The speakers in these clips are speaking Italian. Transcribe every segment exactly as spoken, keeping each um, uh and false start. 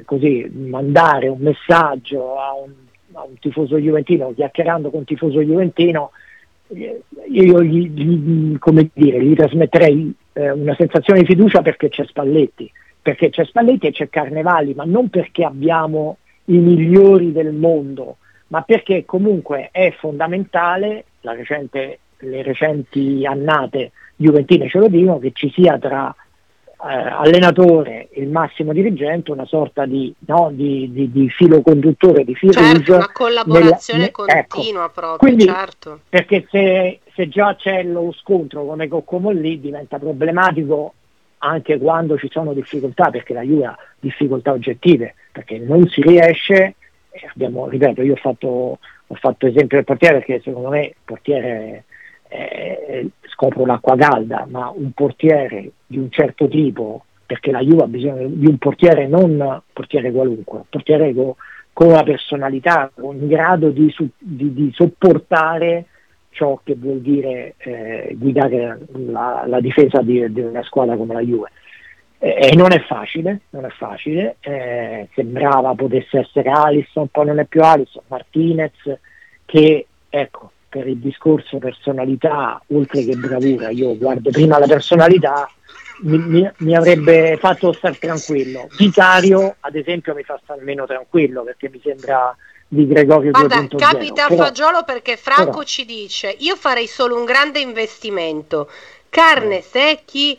così mandare un messaggio a un, a un tifoso juventino, chiacchierando con un tifoso juventino, eh, io gli, gli, come dire, gli trasmetterei eh, una sensazione di fiducia perché c'è Spalletti, perché c'è Spalletti e c'è Carnevali, ma non perché abbiamo i migliori del mondo, ma perché comunque è fondamentale, la recente, le recenti annate juventine ce lo dicono, che ci sia tra eh, allenatore e il massimo dirigente una sorta di, no, di, di, di filo conduttore, di filo certo, una collaborazione nel, continua, ecco, proprio, quindi, certo. perché se, se già c'è lo scontro come Coccomò lì diventa problematico anche quando ci sono difficoltà, perché la Juve ha difficoltà oggettive, perché non si riesce. Abbiamo, ripeto, io ho fatto, ho fatto esempio del portiere, perché secondo me il portiere eh, scopro l'acqua calda, ma un portiere di un certo tipo, perché la Juve ha bisogno di un portiere, non un portiere qualunque, un portiere con, con una personalità, in grado di, di, di sopportare ciò che vuol dire eh, guidare la, la difesa di, di una squadra come la Juve. E non è facile, non è facile, eh, sembrava potesse essere Alisson, poi non è più Alisson, Martinez, che ecco, per il discorso personalità, oltre che bravura, io guardo prima la personalità, mi, mi, mi avrebbe fatto star tranquillo. Vicario, ad esempio, mi fa star meno tranquillo, perché mi sembra di Gregorio Guarda, due punto zero. capita a Però, fagiolo perché Franco però, ci dice: io farei solo un grande investimento, carne eh, secchi,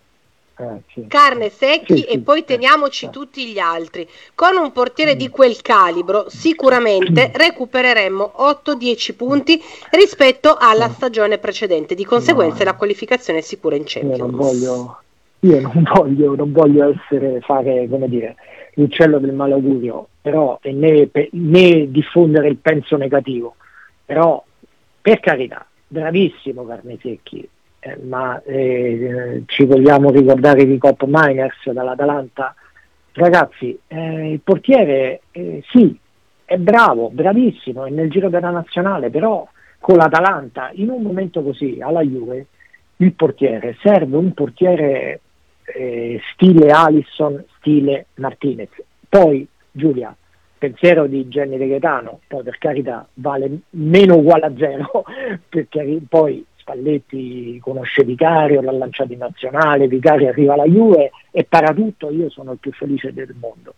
eh, sì, carne secchi sì, e sì, poi eh, teniamoci eh. tutti gli altri. Con un portiere di Mm. quel calibro sicuramente recupereremmo otto dieci punti rispetto alla No, stagione precedente, di conseguenza la no, qualificazione è sicura in io non Champions. voglio, io non voglio, non voglio essere, fare, come dire, l'uccello del malaugurio, però, e né, né diffondere il penso negativo, però, per carità, bravissimo Carnesecchi, eh, ma eh, ci vogliamo ricordare di Cop Miners dall'Atalanta? Ragazzi, eh, il portiere eh, sì, è bravo, bravissimo, è nel giro della nazionale, però con l'Atalanta, in un momento così, alla Juve, il portiere, serve un portiere eh, stile Alisson, stile Martinez. Poi, Giulia, pensiero di Gianni De Gaetano, poi per carità vale meno uguale a zero, perché poi Spalletti conosce Vicario, l'ha lanciato in nazionale, Vicario arriva alla Juve e para tutto, io sono il più felice del mondo.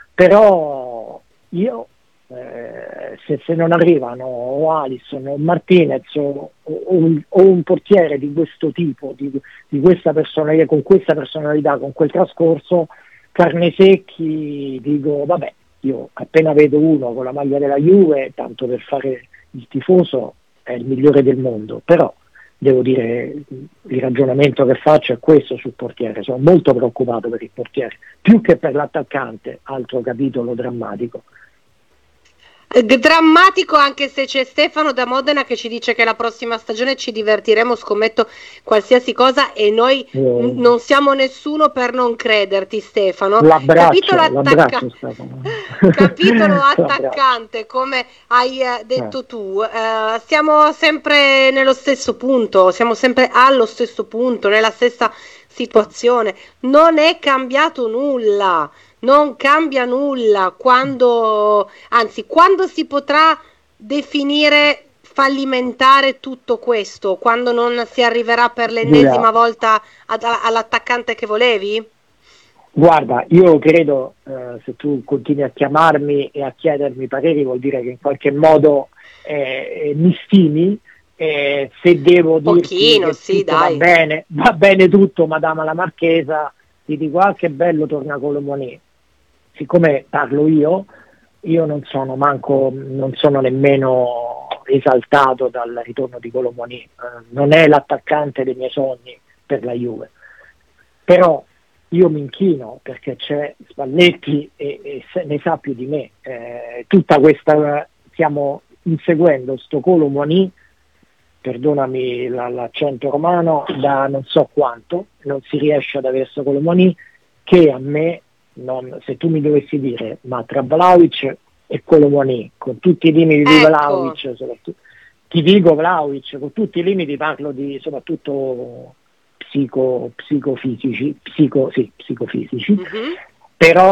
Però io eh, se, se non arrivano o Alisson o Martinez o, o, un, o un portiere di questo tipo, di, di questa personalità, con questa personalità, con quel trascorso, Carnesecchi, dico vabbè, io appena vedo uno con la maglia della Juve, tanto per fare il tifoso, è il migliore del mondo, però devo dire il ragionamento che faccio è questo sul portiere, sono molto preoccupato per il portiere, più che per l'attaccante, altro capitolo drammatico. Drammatico, anche se c'è Stefano da Modena che ci dice che la prossima stagione ci divertiremo, scommetto qualsiasi cosa, e noi Eh, non siamo nessuno per non crederti, Stefano. Capitolo l'abbraccio, attacca... l'abbraccio Stefano. Capitolo L'abbraccio. attaccante, come hai eh, Eh, detto tu, eh, siamo sempre nello stesso punto, siamo sempre allo stesso punto, nella stessa situazione, non è cambiato nulla. Non cambia nulla quando, anzi, quando si potrà definire fallimentare tutto questo, quando non si arriverà per Giulia, l'ennesima volta ad, all'attaccante che volevi? guarda, io credo, eh, se tu continui a chiamarmi e a chiedermi pareri, vuol dire che in qualche modo eh, mi stimi. Eh, se devo dirti Pochino, che sì, tutto va dai. bene, va bene tutto, Madama la Marchesa, ti dico, ah che bello torna Colomoni. Siccome parlo io, io non sono manco, non sono nemmeno esaltato dal ritorno di Colomoni, eh, non è l'attaccante dei miei sogni per la Juve, però io mi inchino perché c'è Spalletti e, e se, ne sa più di me, eh, tutta questa, stiamo inseguendo sto Colomoni, perdonami la, l'accento romano, da non so quanto, non si riesce ad avere sto Colomoni, che a me, non, se tu mi dovessi dire, ma tra Vlahovic e Colomoni, con tutti i limiti di Ecco, Vlahovic, soprattutto, ti dico Vlahovic, con tutti i limiti parlo di soprattutto psico, psicofisici, psico, sì, psicofisici, mhm. però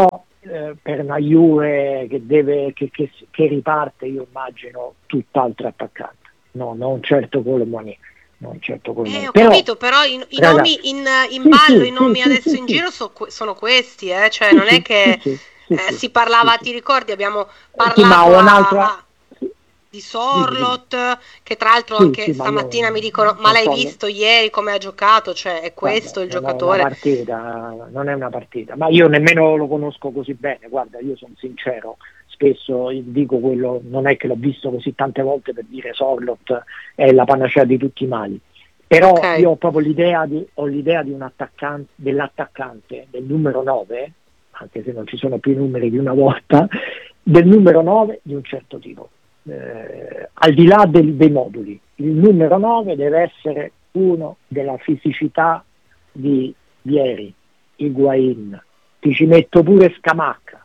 eh, per una Juve che, deve, che, che, che riparte, io immagino tutt'altro attaccante, no, non certo Colomani. Non certo Eh, ho però, capito, però i, i ragazzi, nomi in, in sì, ballo, sì, i nomi sì, adesso sì, in sì, giro so- sono questi, eh? Cioè sì, non è sì, sì, che sì, sì, eh, sì, si sì, parlava, sì. ti ricordi, abbiamo Sì, ma parlato a, un'altra, a- sì, di dimmi, dimmi. Sorlot, che tra l'altro Sì, anche sì, ma io stamattina mi dicono, ma non l'hai so, visto ieri come ha giocato? Cioè è guarda, questo il non è una giocatore? partita, non è una partita, ma io nemmeno lo conosco così bene, guarda, io sono sincero, spesso dico quello, non è che l'ho visto così tante volte per dire Sorlot è la panacea di tutti i mali, però Ok, io ho proprio l'idea di, ho l'idea di un attaccante, dell'attaccante, del numero nove, anche se non ci sono più i numeri di una volta, del numero nove di un certo tipo. Eh, al di là del, dei moduli, il numero nove deve essere uno della fisicità di ieri, Higuain, ti ci metto pure Scamacca,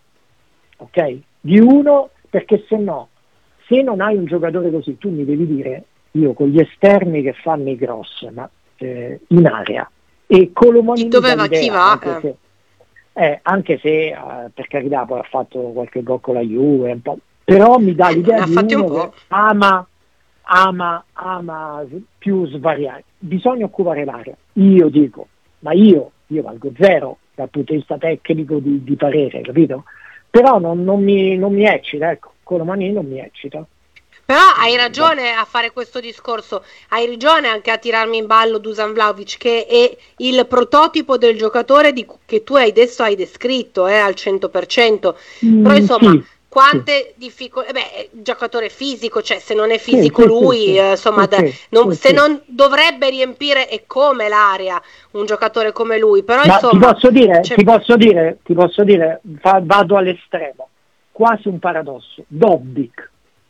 ok? Di uno, perché se no, se non hai un giocatore così, tu mi devi dire, io con gli esterni che fanno i cross, ma eh, in area, e chi Colomoni mi dà dove va, chi l'idea, va? anche Eh. se, eh, anche se eh, per carità poi ha fatto qualche gol con la Juve, un po', però mi dà Eh, l'idea ne ha di fatti un uno po'. che ama, ama, ama più svariare, bisogna occupare l'area, io dico, ma io, io valgo zero dal punto di vista tecnico di, di parere, capito? Però non, non, mi, non mi eccita, ecco, Colomani non mi eccita. Però hai Eh, vabbè. ragione a fare questo discorso, hai ragione anche a tirarmi in ballo Dusan Vlahovic, che è il prototipo del giocatore di, che tu hai adesso hai descritto eh, al cento per cento. Però Mm, insomma, sì, sì, quante difficoltà, beh, è un giocatore fisico, cioè se non è sì, fisico sì, sì, lui, sì, eh, insomma, sì, da- sì, non- sì, se sì. non dovrebbe riempire e come l'area un giocatore come lui, però Ma ti insomma, posso dire, c'è... ti posso dire, ti posso dire, va- vado all'estremo, quasi un paradosso. Dobbik,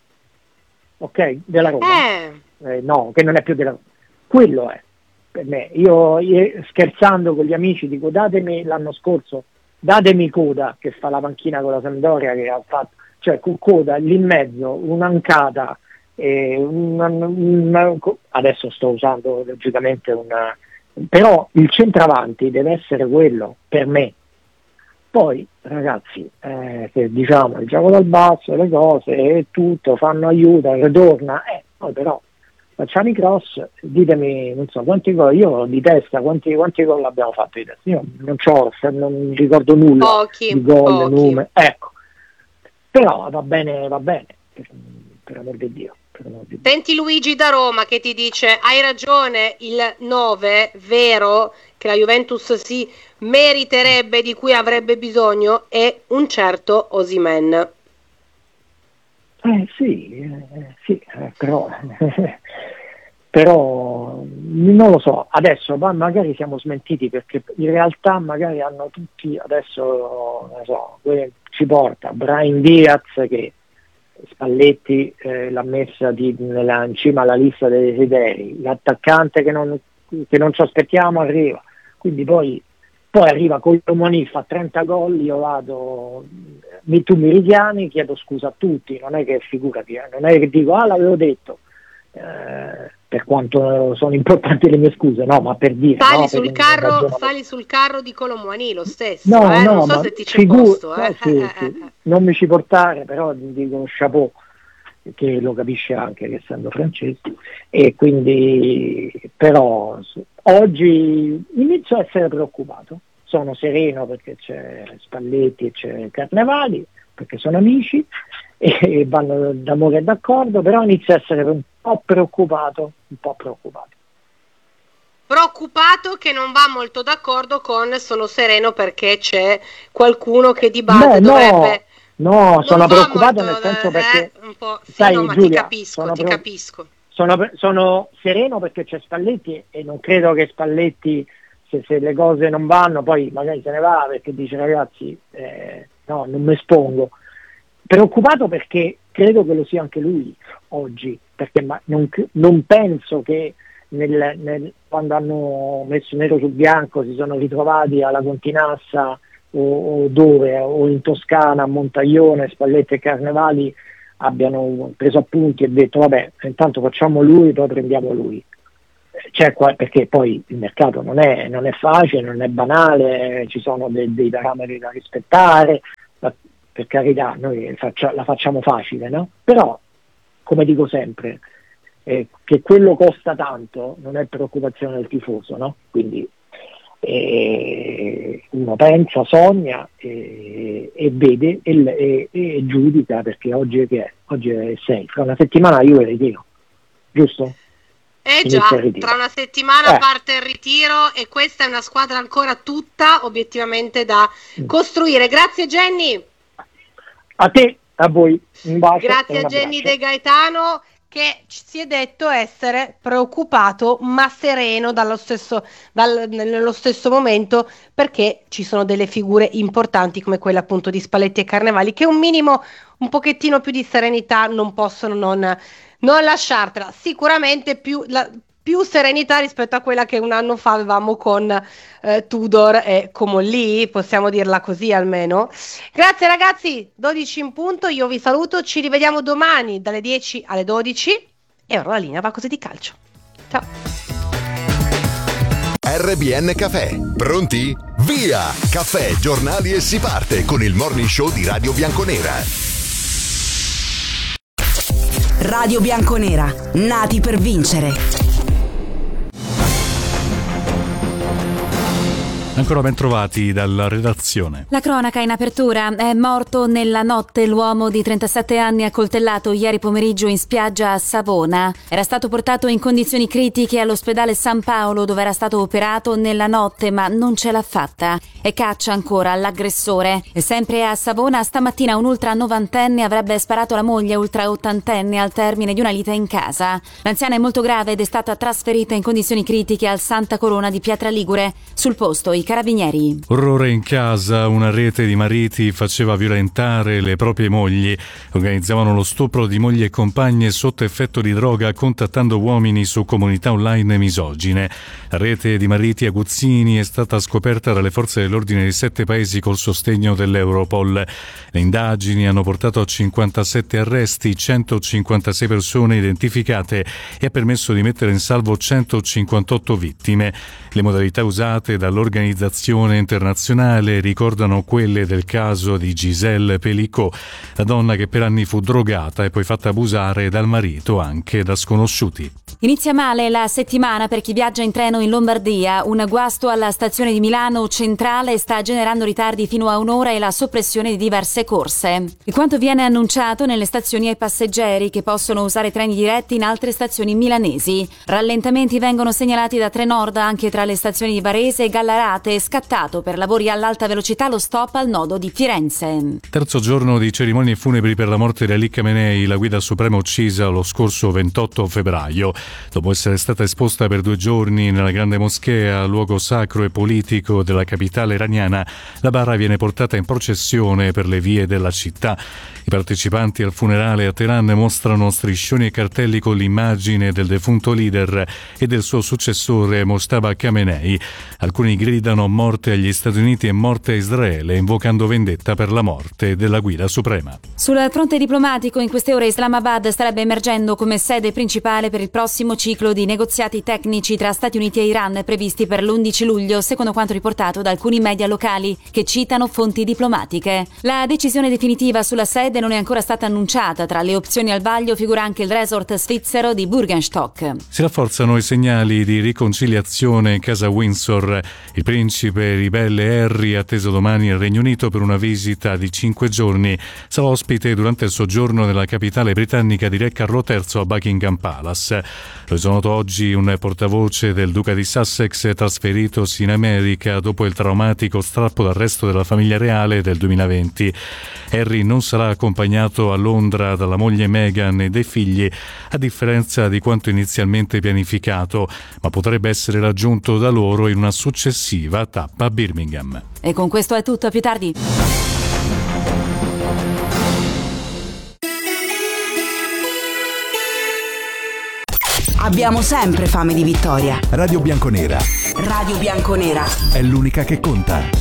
ok, della Roma, Eh, eh, no, che non è più della Roma, quello è per me. Io, io scherzando con gli amici dico datemi l'anno scorso, datemi Coda che fa la panchina con la Sampdoria che ha fatto, cioè con Coda lì in mezzo, un'ancata, eh, una, una, adesso sto usando logicamente una, però il centravanti deve essere quello per me. Poi ragazzi, eh, che diciamo il gioco dal basso, le cose e tutto, fanno aiuto, ritorna, eh, poi però facciamo i cross, ditemi, non so, quanti gol, io di testa, quanti, quanti gol abbiamo fatto di testa? Io non c'ho, se non mi ricordo nulla pochi, di gol, pochi. numeri, ecco, però va bene, va bene, per, per amor di Dio, per amor di Dio. Senti Luigi da Roma che ti dice hai ragione, il nove vero che la Juventus si meriterebbe, di cui avrebbe bisogno, è un certo Osimhen. Eh sì, eh, sì, eh, però, però non lo so, adesso ma magari siamo smentiti perché in realtà magari hanno tutti, adesso non so, que- ci porta Brahim Diaz che Spalletti eh, l'ha messa di, nella, in cima alla lista dei desideri, l'attaccante che non, che non ci aspettiamo arriva, quindi poi, poi arriva Colomoni, fa trenta gol, io vado, mi, tu mi richiami, chiedo scusa a tutti, non è che figurati, eh, non è che dico ah l'avevo detto, eh, per quanto sono importanti le mie scuse, no, ma per dire, Sali no, per sul un carro, ragionamento. sali sul carro di Colomwani lo stesso, No, eh? Non no, so ma se ti c'è figu- posto, eh? no, Eh, sì, eh, sì. eh. Non mi ci portare, però ti dico chapeau, che lo capisce anche che essendo francese, e quindi però s- oggi inizio a essere preoccupato, sono sereno perché c'è Spalletti e c'è Carnevali, perché sono amici e vanno d'amore e d'accordo, però inizio a essere un po' preoccupato, un po' preoccupato. Preoccupato che non va molto d'accordo con sono sereno perché c'è qualcuno che di base Beh, no, dovrebbe... no, Non sono va preoccupato molto, nel senso eh? perché, Un po'. Sì, no, sai ma ti Giulia, capisco, sono, ti pro- capisco. sono, sono sereno perché c'è Spalletti e non credo che Spalletti, se, se le cose non vanno, poi magari se ne va perché dice ragazzi, eh, no, non mi espongo. Preoccupato perché credo che lo sia anche lui oggi, perché ma non, non penso che nel, nel, quando hanno messo nero su bianco si sono ritrovati alla Continassa o, o dove, o in Toscana, a Montaglione, Spalletti e Carnevali abbiano preso appunti e detto vabbè, intanto facciamo lui, poi prendiamo lui. C'è qua, perché poi il mercato non è, non è facile, non è banale, ci sono de, dei parametri da rispettare, carità, noi faccia, la facciamo facile, no? Però, come dico sempre, eh, che quello costa tanto non è preoccupazione del tifoso, no? Quindi eh, uno pensa, sogna eh, e vede e, e, e giudica, perché oggi è che è? Oggi è sei, fra una settimana io il ritiro, giusto? Eh già, tra una settimana eh. parte il ritiro e questa è una squadra ancora tutta obiettivamente da mm. costruire. Grazie Jenny. A te, a voi. Un bacio. Grazie a Jenny De Gaetano, che si è detto essere preoccupato ma sereno dallo stesso, dal, nello stesso momento, perché ci sono delle figure importanti come quella appunto di Spalletti e Carnevali che un minimo, un pochettino più di serenità non possono non... non lasciartela, sicuramente più, la, più serenità rispetto a quella che un anno fa avevamo con eh, Tudor e Comolli, possiamo dirla così almeno. Grazie ragazzi, dodici in punto, io vi saluto, ci rivediamo domani dalle dieci alle dodici e ora la linea va così di calcio. Ciao. R B N Caffè, pronti? Via! Caffè, giornali e si parte con il morning show di Radio Bianconera. Radio Bianconera, nati per vincere. Ancora ben trovati dalla redazione. La cronaca in apertura: è morto nella notte l'uomo di trentasette anni accoltellato ieri pomeriggio in spiaggia a Savona. Era stato portato in condizioni critiche all'ospedale San Paolo, dove era stato operato nella notte, ma non ce l'ha fatta. E caccia ancora l'aggressore. E sempre a Savona stamattina un ultra novantenne avrebbe sparato alla moglie ultra ottantenne al termine di una lite in casa. L'anziana è molto grave ed è stata trasferita in condizioni critiche al Santa Corona di Pietra Ligure. Sul posto i carabinieri. Orrore in casa, una rete di mariti faceva violentare le proprie mogli. Organizzavano lo stupro di mogli e compagne sotto effetto di droga, contattando uomini su comunità online misogine. La rete di mariti aguzzini è stata scoperta dalle forze dell'ordine di sette paesi col sostegno dell'Europol. Le indagini hanno portato a cinquantasette arresti, centocinquantasei persone identificate e ha permesso di mettere in salvo centocinquantotto vittime. Le modalità usate dall'organizzazione internazionale ricordano quelle del caso di Gisèle Pelicot, la donna che per anni fu drogata e poi fatta abusare dal marito anche da sconosciuti. Inizia male la settimana per chi viaggia in treno in Lombardia. Un guasto alla stazione di Milano Centrale sta generando ritardi fino a un'ora e la soppressione di diverse corse. E quanto viene annunciato nelle stazioni ai passeggeri che possono usare treni diretti in altre stazioni milanesi. Rallentamenti vengono segnalati da Trenord anche tra le stazioni di Varese e Gallarate, scattato per lavori all'alta velocità lo stop al nodo di Firenze. Terzo giorno di cerimonie funebri per la morte di Ali Khamenei, la guida suprema uccisa lo scorso ventotto febbraio. Dopo essere stata esposta per due giorni nella grande moschea, luogo sacro e politico della capitale iraniana, la bara viene portata in processione per le vie della città. I partecipanti al funerale a Teheran mostrano striscioni e cartelli con l'immagine del defunto leader e del suo successore Mojtaba Khamenei. Alcuni gridano morte agli Stati Uniti e morte a Israele, invocando vendetta per la morte della guida suprema. Sul fronte diplomatico, in queste ore Islamabad starebbe emergendo come sede principale per il prossimo ciclo di negoziati tecnici tra Stati Uniti e Iran previsti per l'undici luglio, secondo quanto riportato da alcuni media locali che citano fonti diplomatiche. La decisione definitiva sulla sede non è ancora stata annunciata. Tra le opzioni al vaglio figura anche il resort svizzero di Bürgenstock. Si rafforzano i segnali di riconciliazione in casa Windsor. Il principe ribelle Harry, atteso domani al Regno Unito per una visita di cinque giorni, sarà ospite durante il soggiorno nella capitale britannica di Re Carlo terzo a Buckingham Palace. Lo è noto oggi un portavoce del duca di Sussex trasferitosi in America dopo il traumatico strappo d'arresto della famiglia reale del duemilaventi. Harry non sarà accompagnato a Londra dalla moglie Meghan e dei figli, a differenza di quanto inizialmente pianificato, ma potrebbe essere raggiunto da loro in una successiva tappa a Birmingham. E con questo è tutto, a più tardi. Abbiamo sempre fame di vittoria. Radio Bianconera. Radio Bianconera. È l'unica che conta.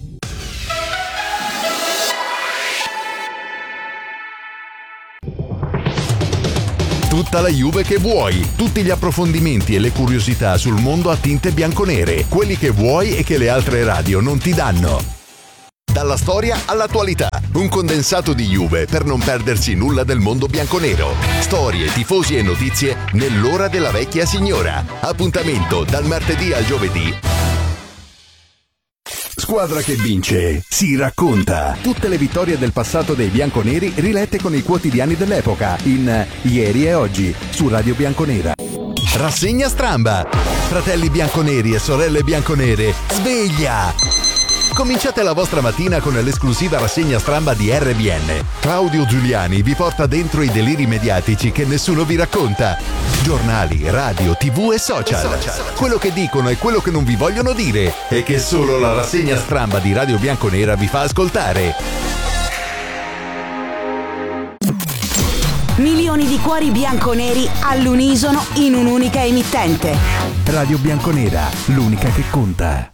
Tutta la Juve che vuoi, tutti gli approfondimenti e le curiosità sul mondo a tinte bianconere, quelli che vuoi e che le altre radio non ti danno. Dalla storia all'attualità, un condensato di Juve per non perdersi nulla del mondo bianconero. Storie, tifosi e notizie nell'ora della vecchia signora. Appuntamento dal martedì al giovedì. Squadra che vince si racconta. Tutte le vittorie del passato dei bianconeri rilette con i quotidiani dell'epoca in Ieri e Oggi su Radio Bianconera. Rassegna Stramba. Fratelli bianconeri e sorelle bianconere, sveglia! Cominciate la vostra mattina con l'esclusiva rassegna stramba di R B N. Claudio Giuliani vi porta dentro i deliri mediatici che nessuno vi racconta. Giornali, radio, tv e social. Quello che dicono e quello che non vi vogliono dire e che solo la rassegna stramba di Radio Bianconera vi fa ascoltare. Milioni di cuori bianconeri all'unisono in un'unica emittente. Radio Bianconera, l'unica che conta.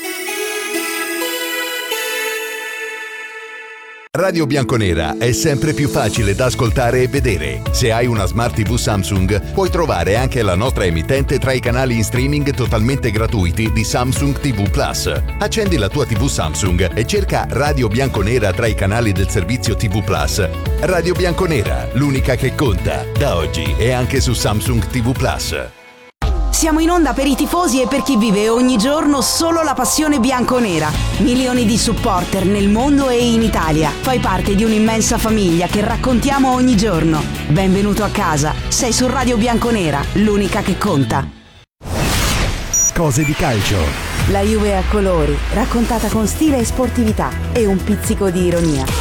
Radio Bianconera è sempre più facile da ascoltare e vedere. Se hai una Smart tivù Samsung, puoi trovare anche la nostra emittente tra i canali in streaming totalmente gratuiti di Samsung ti vu Plus. Accendi la tua tivù Samsung e cerca Radio Bianconera tra i canali del servizio ti vu Plus. Radio Bianconera, l'unica che conta. Da oggi è anche su Samsung ti vu Plus. Siamo in onda per i tifosi e per chi vive ogni giorno solo la passione bianconera. Milioni di supporter nel mondo e in Italia. Fai parte di un'immensa famiglia che raccontiamo ogni giorno. Benvenuto a casa. Sei su Radio Bianconera, l'unica che conta. Cose di calcio. La Juve a colori, raccontata con stile e sportività e un pizzico di ironia.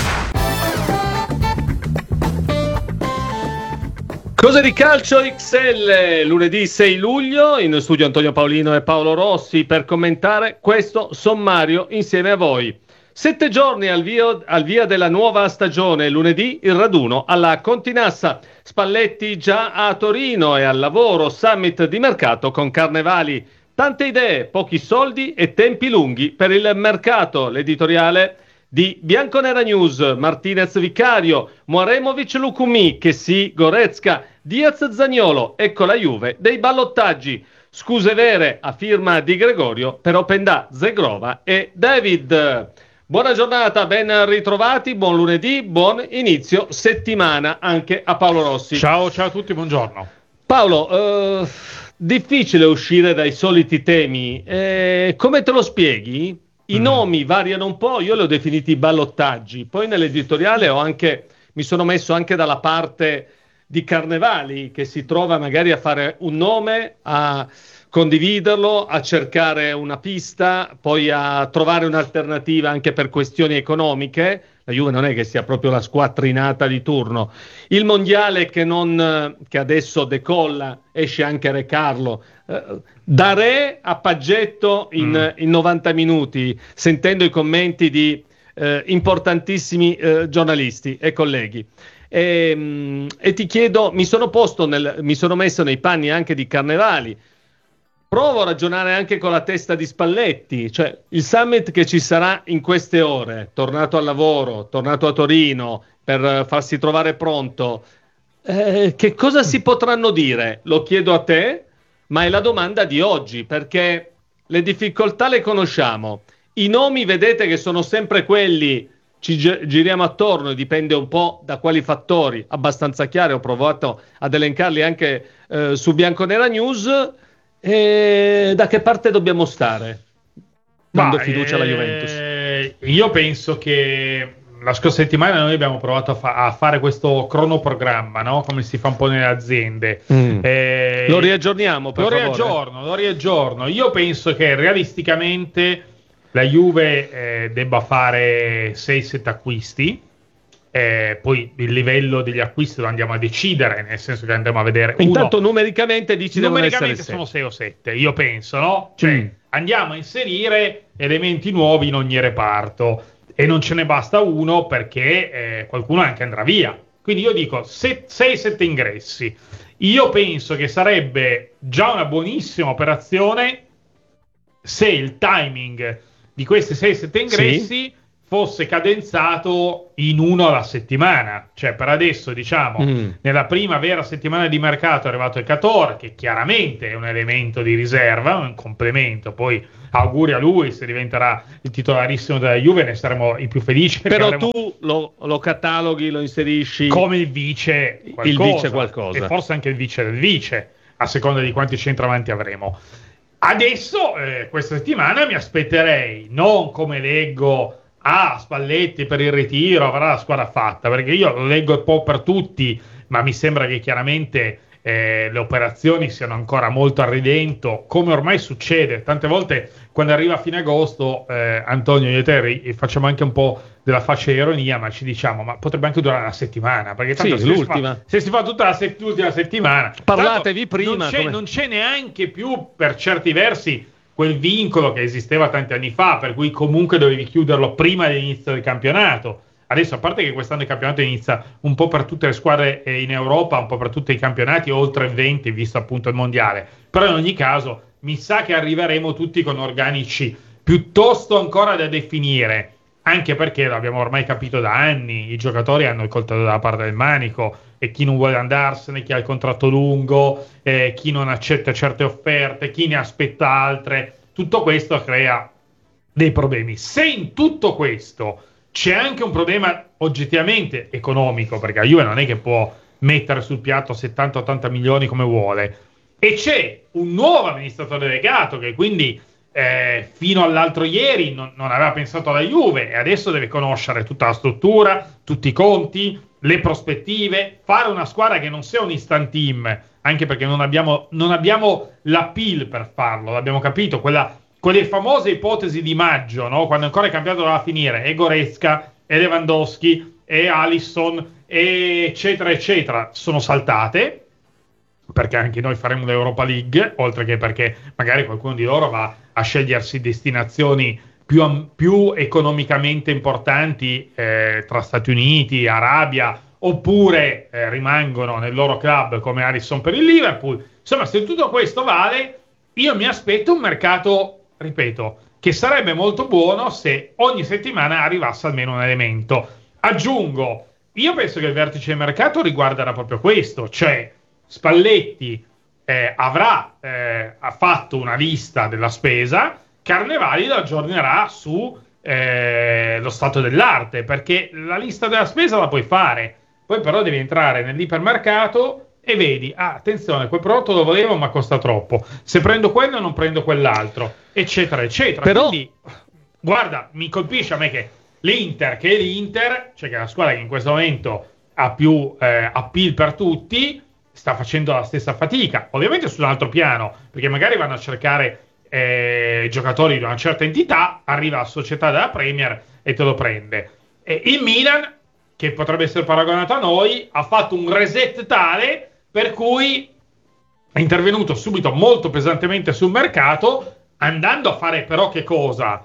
Cose di calcio X L, lunedì sei luglio, in studio Antonio Paolino e Paolo Rossi per commentare questo sommario insieme a voi. Sette giorni al via, al via della nuova stagione, lunedì il raduno alla Continassa, Spalletti già a Torino e al lavoro, summit di mercato con Carnevali. Tante idee, pochi soldi e tempi lunghi per il mercato, l'editoriale di Bianconera News, Martinez Vicario, Muaremovic Lukumi, Chessy Goretzka, Diaz Zaniolo, ecco la Juve dei ballottaggi. Scuse vere a firma di Gregorio per Openda, Zegrova e David. Buona giornata, ben ritrovati, buon lunedì, buon inizio settimana anche a Paolo Rossi. Ciao, ciao a tutti, buongiorno. Paolo, eh, difficile uscire dai soliti temi, eh, come te lo spieghi? I mm. nomi variano un po', io li ho definiti ballottaggi, poi nell'editoriale ho anche, mi sono messo anche dalla parte di Carnevali, che si trova magari a fare un nome, a condividerlo, a cercare una pista, poi a trovare un'alternativa anche per questioni economiche. La Juve non è che sia proprio la squattrinata di turno. Il mondiale che, non, che adesso decolla, esce anche Re Carlo, eh, da Re a Paggetto in, mm. in novanta minuti, sentendo i commenti di eh, importantissimi eh, giornalisti e colleghi. E, e ti chiedo, mi sono posto nel, mi sono messo nei panni anche di Carnevali. Provo a ragionare anche con la testa di Spalletti, cioè il summit che ci sarà in queste ore, tornato al lavoro, tornato a Torino per farsi trovare pronto, eh, che cosa si potranno dire? Lo chiedo a te, ma è la domanda di oggi, perché le difficoltà le conosciamo, i nomi vedete che sono sempre quelli, ci gi- giriamo attorno, dipende un po' da quali fattori, abbastanza chiari, ho provato ad elencarli anche eh, su Bianconera News. E da che parte dobbiamo stare dando Ma, fiducia alla Juventus? Eh, io penso che la scorsa settimana noi abbiamo provato a, fa- a fare questo cronoprogramma, no? Come si fa un po' nelle aziende. Mm. Eh, lo riaggiorniamo per lo favore. riaggiorno, lo riaggiorno. Io penso che realisticamente la Juve eh, debba fare sei sette acquisti. Eh, poi il livello degli acquisti lo andiamo a decidere, nel senso che andremo a vedere. Intanto uno, numericamente dici numericamente sono sei o sette, io penso, no? Cioè mm. andiamo a inserire elementi nuovi in ogni reparto e non ce ne basta uno perché eh, qualcuno anche andrà via. Quindi io dico sei sette ingressi. Io penso che sarebbe già una buonissima operazione se il timing di questi sei sette ingressi sì. fosse cadenzato in uno alla settimana, cioè per adesso diciamo mm. nella prima vera settimana di mercato è arrivato il Cator, che chiaramente è un elemento di riserva, un complemento, poi auguri a lui, se diventerà il titolarissimo della Juve ne saremo i più felici. Però avremo... tu lo, lo cataloghi, lo inserisci come il vice qualcosa, il vice qualcosa, e forse anche il vice del vice, a seconda di quanti centravanti avremo. Adesso eh, questa settimana mi aspetterei, non come leggo ah, Spalletti per il ritiro avrà la squadra fatta, perché io lo leggo un po' per tutti, ma mi sembra che chiaramente eh, le operazioni siano ancora molto a ridento, come ormai succede tante volte quando arriva a fine agosto. eh, Antonio, io e te facciamo anche un po' della faccia ironia, ma ci diciamo ma potrebbe anche durare una settimana, perché tanto sì, se, l'ultima. Si fa, se si fa tutta la set- l'ultima settimana parlatevi prima, non c'è, come... non c'è neanche più per certi versi quel vincolo che esisteva tanti anni fa, per cui comunque dovevi chiuderlo prima dell'inizio del campionato. Adesso, a parte che quest'anno il campionato inizia un po' per tutte le squadre in Europa, un po' per tutti i campionati, oltre venti, visto appunto il mondiale, però in ogni caso mi sa che arriveremo tutti con organici piuttosto ancora da definire, anche perché l'abbiamo ormai capito da anni, i giocatori hanno il coltello dalla parte del manico, e chi non vuole andarsene, chi ha il contratto lungo, eh, chi non accetta certe offerte, chi ne aspetta altre. Tutto questo crea dei problemi. Se in tutto questo c'è anche un problema oggettivamente economico, perché la Juve non è che può mettere sul piatto settanta ottanta milioni come vuole, e c'è un nuovo amministratore delegato che quindi eh, fino all'altro ieri non, non aveva pensato alla Juve e adesso deve conoscere tutta la struttura, tutti i conti, le prospettive, fare una squadra che non sia un instant team, anche perché non abbiamo, non abbiamo l'appeal per farlo, l'abbiamo capito, quella, quelle famose ipotesi di maggio, no? Quando ancora il campionato doveva finire, e Goretzka, e Lewandowski, e Alisson, e eccetera eccetera, sono saltate, perché anche noi faremo l'Europa League, oltre che perché magari qualcuno di loro va a scegliersi destinazioni più, più economicamente importanti eh, tra Stati Uniti, Arabia, oppure eh, rimangono nel loro club come Alisson per il Liverpool. Insomma, se tutto questo vale, io mi aspetto un mercato, ripeto, che sarebbe molto buono se ogni settimana arrivasse almeno un elemento. Aggiungo, io penso che il vertice del mercato riguarderà proprio questo, cioè Spalletti eh, avrà eh, ha fatto una lista della spesa, Carnevali lo aggiornerà su eh, lo stato dell'arte, perché la lista della spesa la puoi fare, poi però devi entrare nell'ipermercato e vedi, ah, attenzione, quel prodotto lo volevo ma costa troppo, se prendo quello non prendo quell'altro, eccetera eccetera. Però... quindi guarda, mi colpisce a me che l'Inter, che è l'Inter, cioè che è la squadra che in questo momento ha più eh, appeal per tutti, sta facendo la stessa fatica, ovviamente su un altro piano, perché magari vanno a cercare eh, giocatori di una certa entità, arriva la società della Premier e te lo prende. E il Milan, che potrebbe essere paragonato a noi, ha fatto un reset tale per cui è intervenuto subito molto pesantemente sul mercato, andando a fare però che cosa?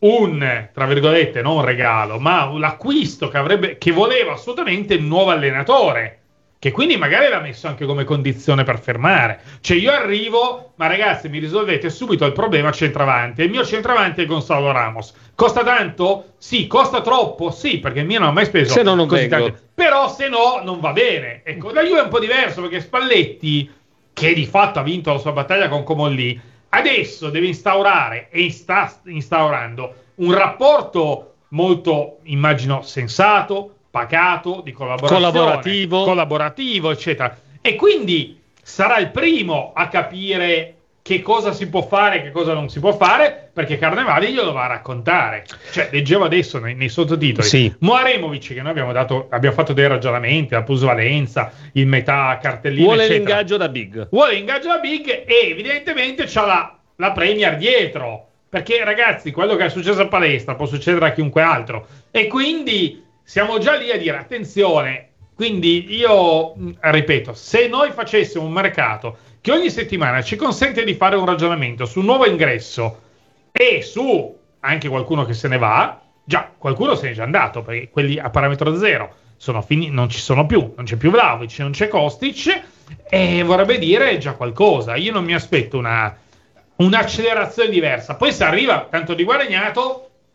Un, tra virgolette, non un regalo, ma l'acquisto che avrebbe, che voleva assolutamente il nuovo allenatore, che quindi magari l'ha messo anche come condizione per fermare. Cioè io arrivo, ma ragazzi mi risolvete subito il problema centravanti, il mio centravanti è Gonzalo Ramos. Costa tanto? Sì. Costa troppo? Sì, perché il mio non ha mai speso se no non così vengo. tanto. Però se no non va bene. Ecco, la Juve è un po' diverso, perché Spalletti, che di fatto ha vinto la sua battaglia con Comolli, adesso deve instaurare, e sta instaurando, un rapporto molto, immagino, sensato, pacato, di collaborazione, collaborativo. collaborativo, eccetera. E quindi sarà il primo a capire che cosa si può fare e che cosa non si può fare, perché Carnevali glielo va a raccontare. Cioè, leggevo adesso nei, nei sottotitoli, sì. Moaremovic, che noi abbiamo dato, abbiamo fatto dei ragionamenti, la plusvalenza, il metà cartellino, vuole eccetera. l'ingaggio da big. Vuole l'ingaggio da big e evidentemente c'ha la, la Premier dietro, perché ragazzi, quello che è successo a Palestra può succedere a chiunque altro, e quindi siamo già lì a dire attenzione. Quindi io ripeto, se noi facessimo un mercato che ogni settimana ci consente di fare un ragionamento su un nuovo ingresso e su anche qualcuno che se ne va, già qualcuno se ne è già andato, perché quelli a parametro zero sono fini, non ci sono più, non c'è più Vlahovic, non c'è Kostic, e vorrebbe dire già qualcosa. Io non mi aspetto una un'accelerazione diversa. Poi se arriva tanto di Guadagnato,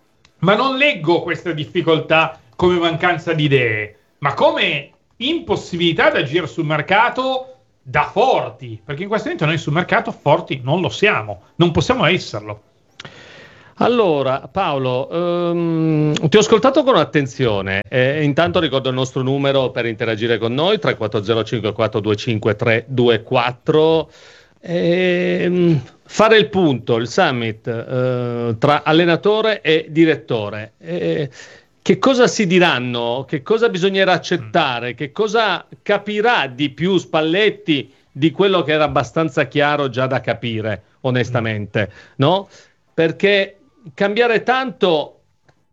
ma non leggo questa difficoltà come mancanza di idee, ma come impossibilità di agire sul mercato da forti, perché in questo momento noi sul mercato forti non lo siamo, non possiamo esserlo. Allora, Paolo, um, ti ho ascoltato con attenzione e intanto ricordo il nostro numero per interagire con noi, tre quattro zero cinque quattro due cinque tre due quattro. E, fare il punto, il summit eh, tra allenatore e direttore. E, che cosa si diranno? Che cosa bisognerà accettare? Che cosa capirà di più Spalletti di quello che era abbastanza chiaro già da capire, onestamente, no? Perché cambiare tanto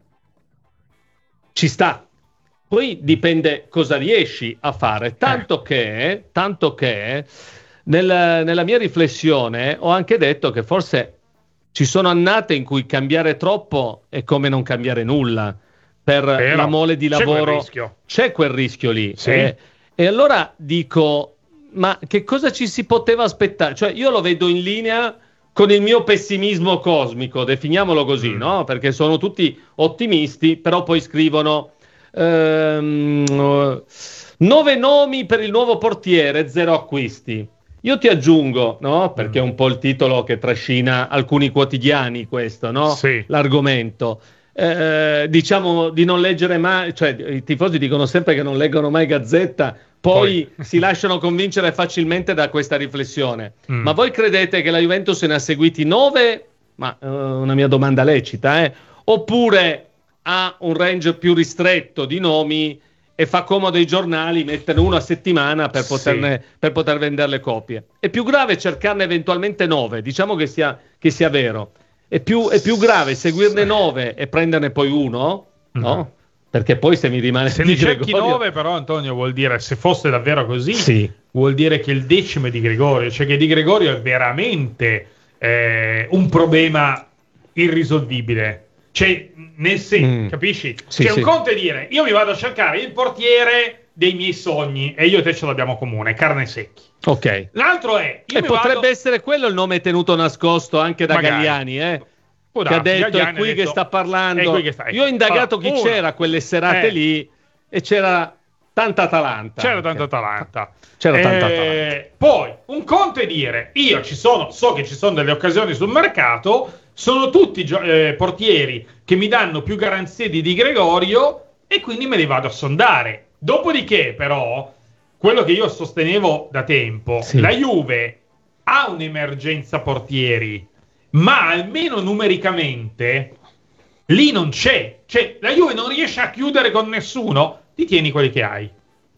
ci sta, poi dipende cosa riesci a fare, tanto che, tanto che nel, nella mia riflessione ho anche detto che forse ci sono annate in cui cambiare troppo è come non cambiare nulla per Però, la mole di lavoro, c'è quel rischio, c'è quel rischio lì, sì. eh, e allora dico, ma che cosa ci si poteva aspettare? Cioè io lo vedo in linea con il mio pessimismo cosmico, definiamolo così, mm. no? Perché sono tutti ottimisti, però poi scrivono ehm, nove nomi per il nuovo portiere, zero acquisti. Io ti aggiungo, no? Perché è un po' il titolo che trascina alcuni quotidiani questo, no? Sì. L'argomento. Eh, diciamo di non leggere mai, cioè i tifosi dicono sempre che non leggono mai Gazzetta, poi, poi si lasciano convincere facilmente da questa riflessione. Mm. Ma voi credete che la Juventus ne ha seguiti nove? Ma uh, una mia domanda lecita, eh? Oppure ha un range più ristretto di nomi e fa comodo ai giornali metterne uno a settimana per, poterne, sì. per poter vendere le copie? È più grave cercarne eventualmente nove, diciamo che sia, che sia vero. È più, è più grave seguirne nove e prenderne poi uno, no? Mm. Perché poi se mi rimane se ne cerchi nove, però Antonio, vuol dire, se fosse davvero così, sì. vuol dire che il decimo è di Gregorio, cioè che Di Gregorio è veramente eh, un problema irrisolvibile, cioè nel senso, mm. capisci? Sì, cioè sì. un conto è dire io mi vado a cercare il portiere dei miei sogni e io e te ce l'abbiamo comune, carne secchi. Ok. L'altro è io e mi potrebbe vado... essere quello il nome tenuto nascosto anche da Magari. Galliani, eh? Può che ha darsi, detto Galliani è qui ha detto, che sta parlando. è qui che sta, ecco. Io ho indagato allora, chi uno. c'era quelle serate eh. lì e c'era tanta Atalanta. C'era tanta Atalanta. C'era eh, tanta Atalanta. Poi un conto è dire io ci sono, so che ci sono delle occasioni sul mercato, sono tutti gio- eh, portieri che mi danno più garanzie di Di Gregorio e quindi me li vado a sondare. Dopodiché però quello che io sostenevo da tempo, sì. la Juve ha un'emergenza portieri, ma almeno numericamente lì non c'è, cioè la Juve non riesce a chiudere con nessuno, ti tieni quelli che hai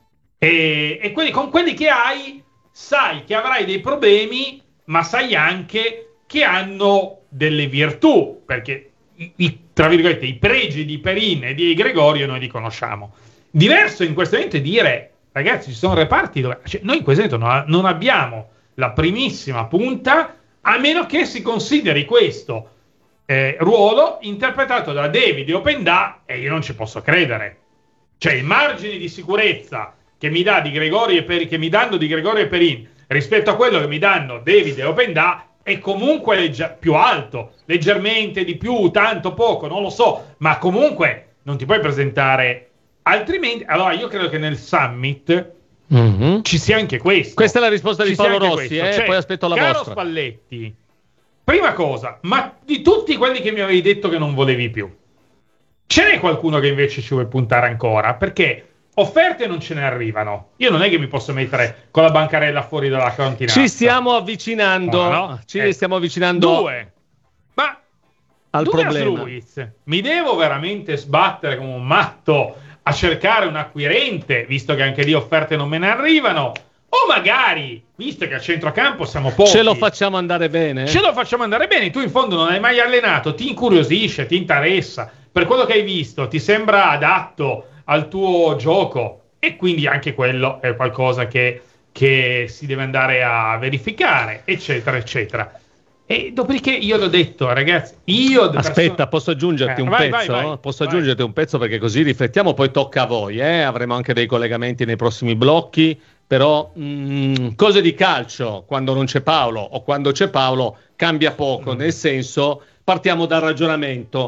e, e quelli, con quelli che hai sai che avrai dei problemi, ma sai anche che hanno delle virtù, perché i, i, tra virgolette i pregi di Perin e di Gregorio noi li conosciamo. Diverso in questo momento è dire ragazzi ci sono reparti dove cioè, noi in questo momento non, non abbiamo la primissima punta, a meno che si consideri questo eh, ruolo interpretato da David e Openda, e io non ci posso credere. Cioè i margini di sicurezza che mi dà di Gregorio e Perin, che mi danno di Gregorio e Perin rispetto a quello che mi danno David e Openda è comunque legge- più alto, leggermente di più, tanto poco, non lo so, ma comunque non ti puoi presentare altrimenti. Allora io credo che nel summit mm-hmm. ci sia anche questo. Questa è la risposta ci di Paolo Rossi, eh? Cioè, poi aspetto la caro vostra. Spalletti, prima cosa, ma di tutti quelli che mi avevi detto che non volevi più, ce n'è qualcuno che invece ci vuole puntare ancora? Perché offerte non ce ne arrivano. Io non è che mi posso mettere con la bancarella fuori dalla cantinata. Ci stiamo avvicinando, no, no. ci eh. stiamo avvicinando Due. Ma al Douglas problema. Luiz, mi devo veramente sbattere come un matto a cercare un acquirente, visto che anche lì offerte non me ne arrivano, o magari, visto che a centrocampo siamo pochi, ce lo facciamo andare bene? Ce lo facciamo andare bene, tu in fondo non hai mai allenato, ti incuriosisce, ti interessa, per quello che hai visto ti sembra adatto al tuo gioco e quindi anche quello è qualcosa che, che si deve andare a verificare, eccetera, eccetera. E dopodiché io l'ho detto, ragazzi, io... Aspetta, person- posso aggiungerti eh, un vai, pezzo? vai, vai, posso vai. aggiungerti un pezzo perché così riflettiamo, poi tocca a voi, eh? Avremo anche dei collegamenti nei prossimi blocchi, però mh, cose di calcio, quando non c'è Paolo o quando c'è Paolo, cambia poco, mm. nel senso, partiamo dal ragionamento.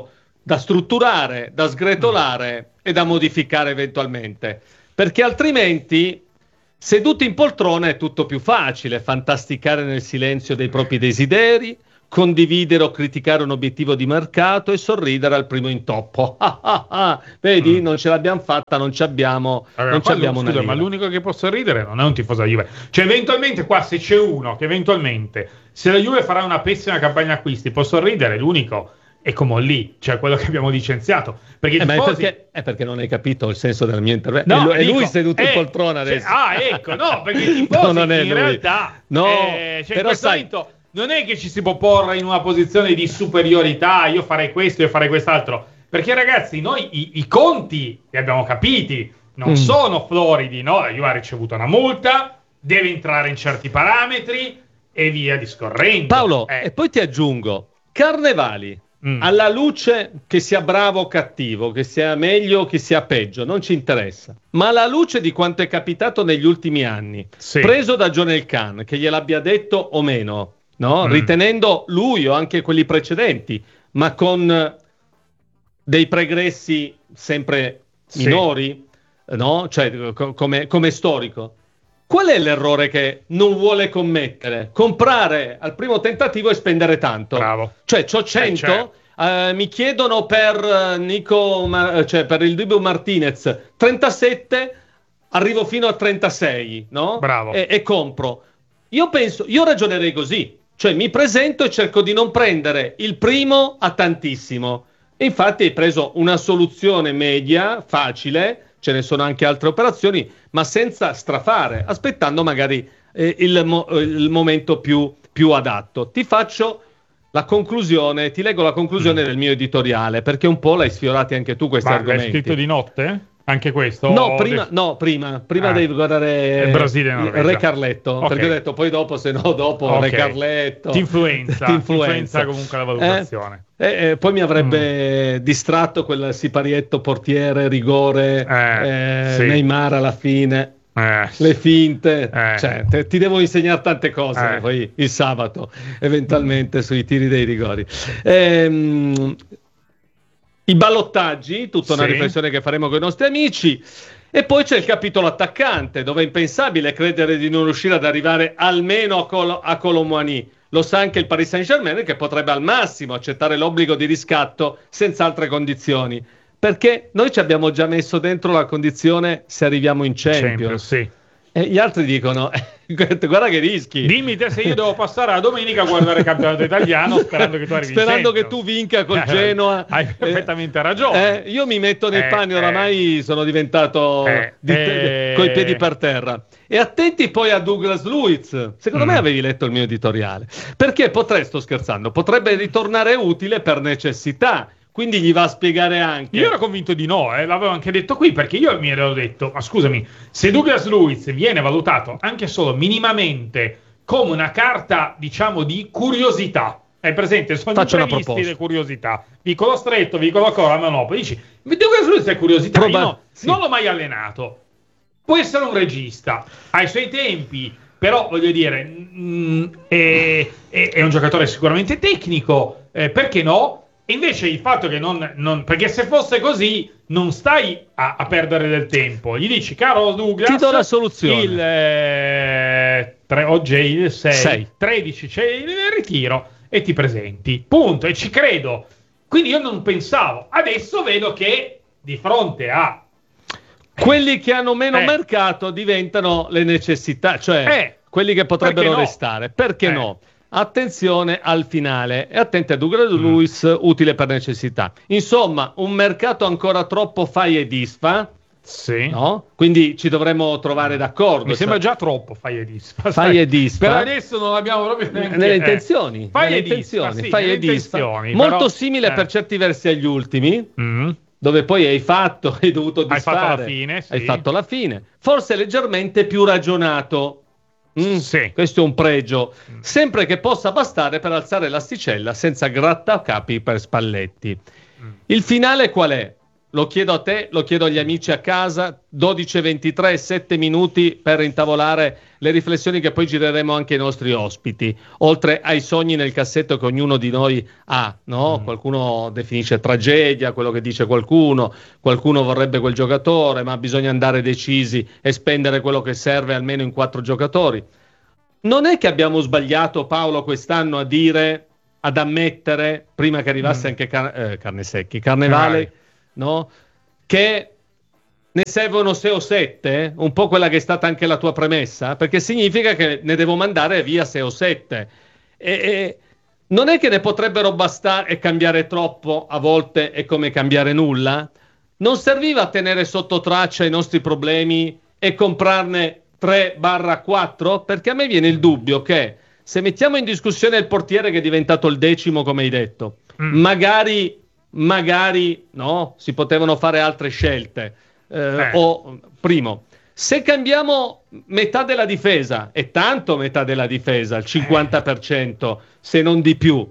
da strutturare, da sgretolare mm. e da modificare eventualmente, perché altrimenti seduti in poltrona è tutto più facile, fantasticare nel silenzio dei propri desideri, condividere o criticare un obiettivo di mercato e sorridere al primo intoppo. Ah, ah, ah. Vedi, mm. non ce l'abbiamo fatta, non ci abbiamo, allora, non ci abbiamo scusa, una lira. Ma l'unico che può sorridere non è un tifoso della Juve. Cioè, eventualmente qua, se c'è uno che eventualmente, se la Juve farà una pessima campagna acquisti, può sorridere, l'unico è come lì, cioè quello che abbiamo licenziato. Perché, eh, tifosi... ma è, perché, è perché non hai capito il senso del mio intervento. No, è lui, dico, è lui seduto eh, in poltrona adesso. Cioè, ah, ecco, no, perché i tifosi no, non è in lui. realtà... No, eh, cioè, però in sai... momento, non è che ci si può porre in una posizione di superiorità, io farei questo, io farei quest'altro, perché ragazzi, noi i, i conti li abbiamo capiti, non mm. sono floridi, no? La Juve ha ricevuto una multa, deve entrare in certi parametri e via discorrendo. Paolo, eh. e poi ti aggiungo, Carnevali, mm. alla luce che sia bravo o cattivo, che sia meglio o che sia peggio, non ci interessa, ma alla luce di quanto è capitato negli ultimi anni, sì. preso da John El Khan, che gliel'abbia detto o meno, no? Mm. ritenendo lui o anche quelli precedenti, ma con dei pregressi sempre sì. minori, no? Cioè co- come, come storico. Qual è l'errore che non vuole commettere? Comprare al primo tentativo e spendere tanto. Bravo. Cioè, c'ho cento, eh, certo. uh, mi chiedono per uh, Nico, Mar- cioè per il Dibu Martinez trentasette, arrivo fino a trentasei, no? Bravo. E, e compro. Io penso, io ragionerei così, cioè mi presento e cerco di non prendere il primo a tantissimo. E infatti hai preso una soluzione media, facile, ce ne sono anche altre operazioni, ma senza strafare, aspettando magari eh, il, mo- il momento più, più adatto. Ti faccio la conclusione, ti leggo la conclusione mm. del mio editoriale, perché un po' l'hai sfiorati anche tu questi ma argomenti. L'hai scritto di notte? Anche questo? No, prima, no, prima, prima ah. devi guardare il Brasile, no, Re Carletto, okay. perché ho detto poi dopo, se no dopo okay. Re Carletto ti influenza, ti influenza comunque la valutazione. Eh? E, e poi mi avrebbe mm. distratto quel siparietto portiere, rigore, eh, eh, sì. Neymar alla fine. Eh. Le finte, eh. cioè, te, ti devo insegnare tante cose eh. poi il sabato, eventualmente sui tiri dei rigori. Ehm, I ballottaggi, tutta una sì. riflessione che faremo con i nostri amici, e poi c'è il capitolo attaccante, dove è impensabile credere di non riuscire ad arrivare almeno a, Col- a Colomboigny. Lo sa anche il Paris Saint-Germain, che potrebbe al massimo accettare l'obbligo di riscatto senza altre condizioni, perché noi ci abbiamo già messo dentro la condizione se arriviamo in Champions. Champions sì. E gli altri dicono, guarda che rischi. Dimmi te se io devo passare la domenica a guardare il campionato italiano sperando che tu arrivi sperando che tu vinca col Genoa. Hai perfettamente ragione. Eh, io mi metto nei eh, panni, oramai eh, sono diventato eh, di te- eh, coi piedi per terra. E attenti poi a Douglas Luiz. Secondo mm. me avevi letto il mio editoriale. Perché potrei, sto scherzando, potrebbe ritornare utile per necessità. Quindi gli va a spiegare anche. Io ero convinto di no, eh, l'avevo anche detto qui, perché io mi ero detto, ma scusami, se Douglas Luiz viene valutato anche solo minimamente come una carta, diciamo, di curiosità, hai presente? Sono imprevisti le curiosità, vicolo stretto, vicolo corto, ma no, poi dici, Douglas Luiz è curiosità, Proba- io no, sì. non l'ho mai allenato, può essere un regista, ai suoi tempi, però voglio dire, mh, è, è, è un giocatore sicuramente tecnico, eh, perché no? E invece il fatto che non, non perché se fosse così non stai a, a perdere del tempo, gli dici caro Douglas, ti do la soluzione, il eh, tre, oggi è il sei, tredici c'è il ritiro e ti presenti, punto, e ci credo. Quindi io non pensavo, adesso vedo che di fronte a quelli che hanno meno eh. mercato diventano le necessità, cioè eh. quelli che potrebbero perché no? restare, perché eh. no? Attenzione al finale e attenti a Douglas mm. Luiz, utile per necessità. Insomma, un mercato ancora troppo fai e disfa. Sì. No? Quindi ci dovremmo trovare d'accordo. Mi sembra già troppo fai e disfa. Fai e disfa. Per adesso non abbiamo proprio neanche... nelle intenzioni. Eh. Fai nelle e disfa, intenzioni. sì, fai e disfa. Molto però... simile eh. per certi versi agli ultimi. Mm. Dove poi hai fatto, hai dovuto disfare. Hai fatto la fine, sì. Hai fatto la fine. Forse leggermente più ragionato. Mm, sì. Questo è un pregio, mm. sempre che possa bastare per alzare l'asticella senza grattacapi per Spalletti. Mm. Il finale qual è? lo chiedo a te, lo chiedo agli amici a casa, dodici e ventitré, sette minuti per intavolare le riflessioni che poi gireremo anche ai nostri ospiti, oltre ai sogni nel cassetto che ognuno di noi ha, no? Mm. Qualcuno definisce tragedia, quello che dice qualcuno, qualcuno vorrebbe quel giocatore, ma bisogna andare decisi e spendere quello che serve almeno in quattro giocatori. Non è che abbiamo sbagliato, Paolo, quest'anno a dire, ad ammettere, prima che arrivasse mm. anche Car- eh, Carnesecchi, Carnevale, eh. no? Che ne servono sei o sette, un po' quella che è stata anche la tua premessa, perché significa che ne devo mandare via sei o sette. E, e non è che ne potrebbero bastare e cambiare troppo, a volte è come cambiare nulla. Non serviva tenere sotto traccia i nostri problemi e comprarne tre quattro? Perché a me viene il dubbio che se mettiamo in discussione il portiere che è diventato il decimo, come hai detto, mm. magari magari no, si potevano fare altre scelte. Eh, eh. O primo, se cambiamo metà della difesa, e tanto metà della difesa, il cinquanta per cento, eh. se non di più,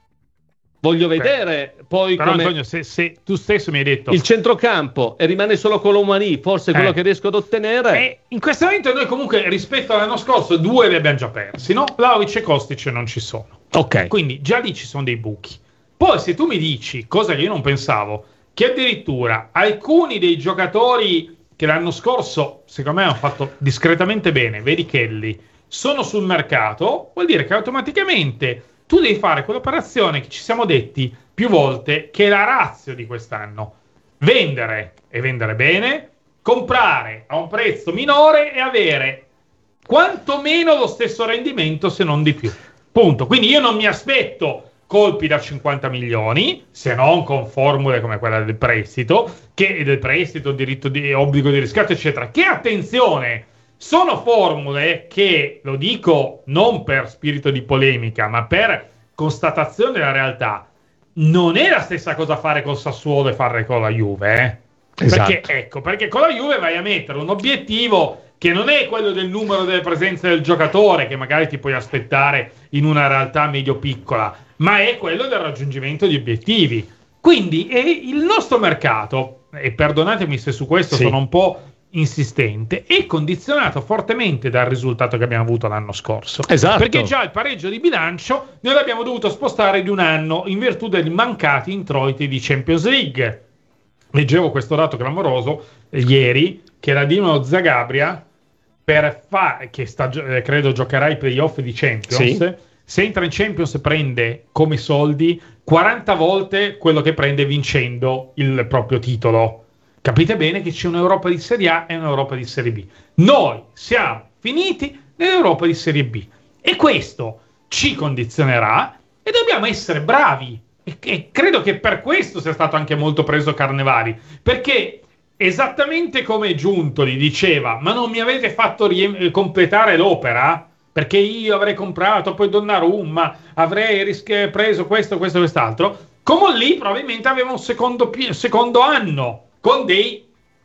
voglio vedere eh. poi però come Antonio, se, se tu stesso mi hai detto il centrocampo e rimane solo Colomani, forse quello eh. che riesco ad ottenere. E in questo momento noi comunque rispetto all'anno scorso due li abbiamo già persi, no? Vlahovic e Kostic non ci sono, ok, quindi già lì ci sono dei buchi. Poi se tu mi dici, cosa che io non pensavo, che addirittura alcuni dei giocatori che l'anno scorso secondo me hanno fatto discretamente bene, vedi Kelly, sono sul mercato, vuol dire che automaticamente tu devi fare quell'operazione che ci siamo detti più volte, che è la ratio di quest'anno: vendere e vendere bene, comprare a un prezzo minore e avere quantomeno lo stesso rendimento, se non di più. Punto. Quindi io non mi aspetto colpi da cinquanta milioni, se non con formule come quella del prestito, che del prestito, diritto di obbligo di riscatto, eccetera, che attenzione, sono formule che, lo dico non per spirito di polemica, ma per constatazione della realtà, non è la stessa cosa fare col Sassuolo e fare con la Juve, eh? Esatto. Perché, ecco, perché con la Juve vai a mettere un obiettivo che non è quello del numero delle presenze del giocatore, che magari ti puoi aspettare in una realtà medio-piccola, ma è quello del raggiungimento di obiettivi. Quindi è il nostro mercato, e perdonatemi se su questo sì. sono un po' insistente, è condizionato fortemente dal risultato che abbiamo avuto l'anno scorso. Esatto. Perché già il pareggio di bilancio noi l'abbiamo dovuto spostare di un anno in virtù dei mancati introiti di Champions League. Leggevo questo dato clamoroso eh, ieri, che la Dinamo Zagabria, per fa- che sta, eh, credo giocherà i playoff di Champions, sì. se entra in Champions prende come soldi quaranta volte quello che prende vincendo il proprio titolo. Capite bene che c'è un'Europa di Serie A e un'Europa di Serie B. Noi siamo finiti nell'Europa di Serie B e questo ci condizionerà e dobbiamo essere bravi. E, e credo che per questo sia stato anche molto preso Carnevali, perché esattamente come Giuntoli diceva: ma non mi avete fatto rie- completare l'opera? Perché io avrei comprato poi Donnarumma, avrei ris- preso questo, questo, quest'altro. Come lì probabilmente aveva un secondo, pi- secondo anno con dei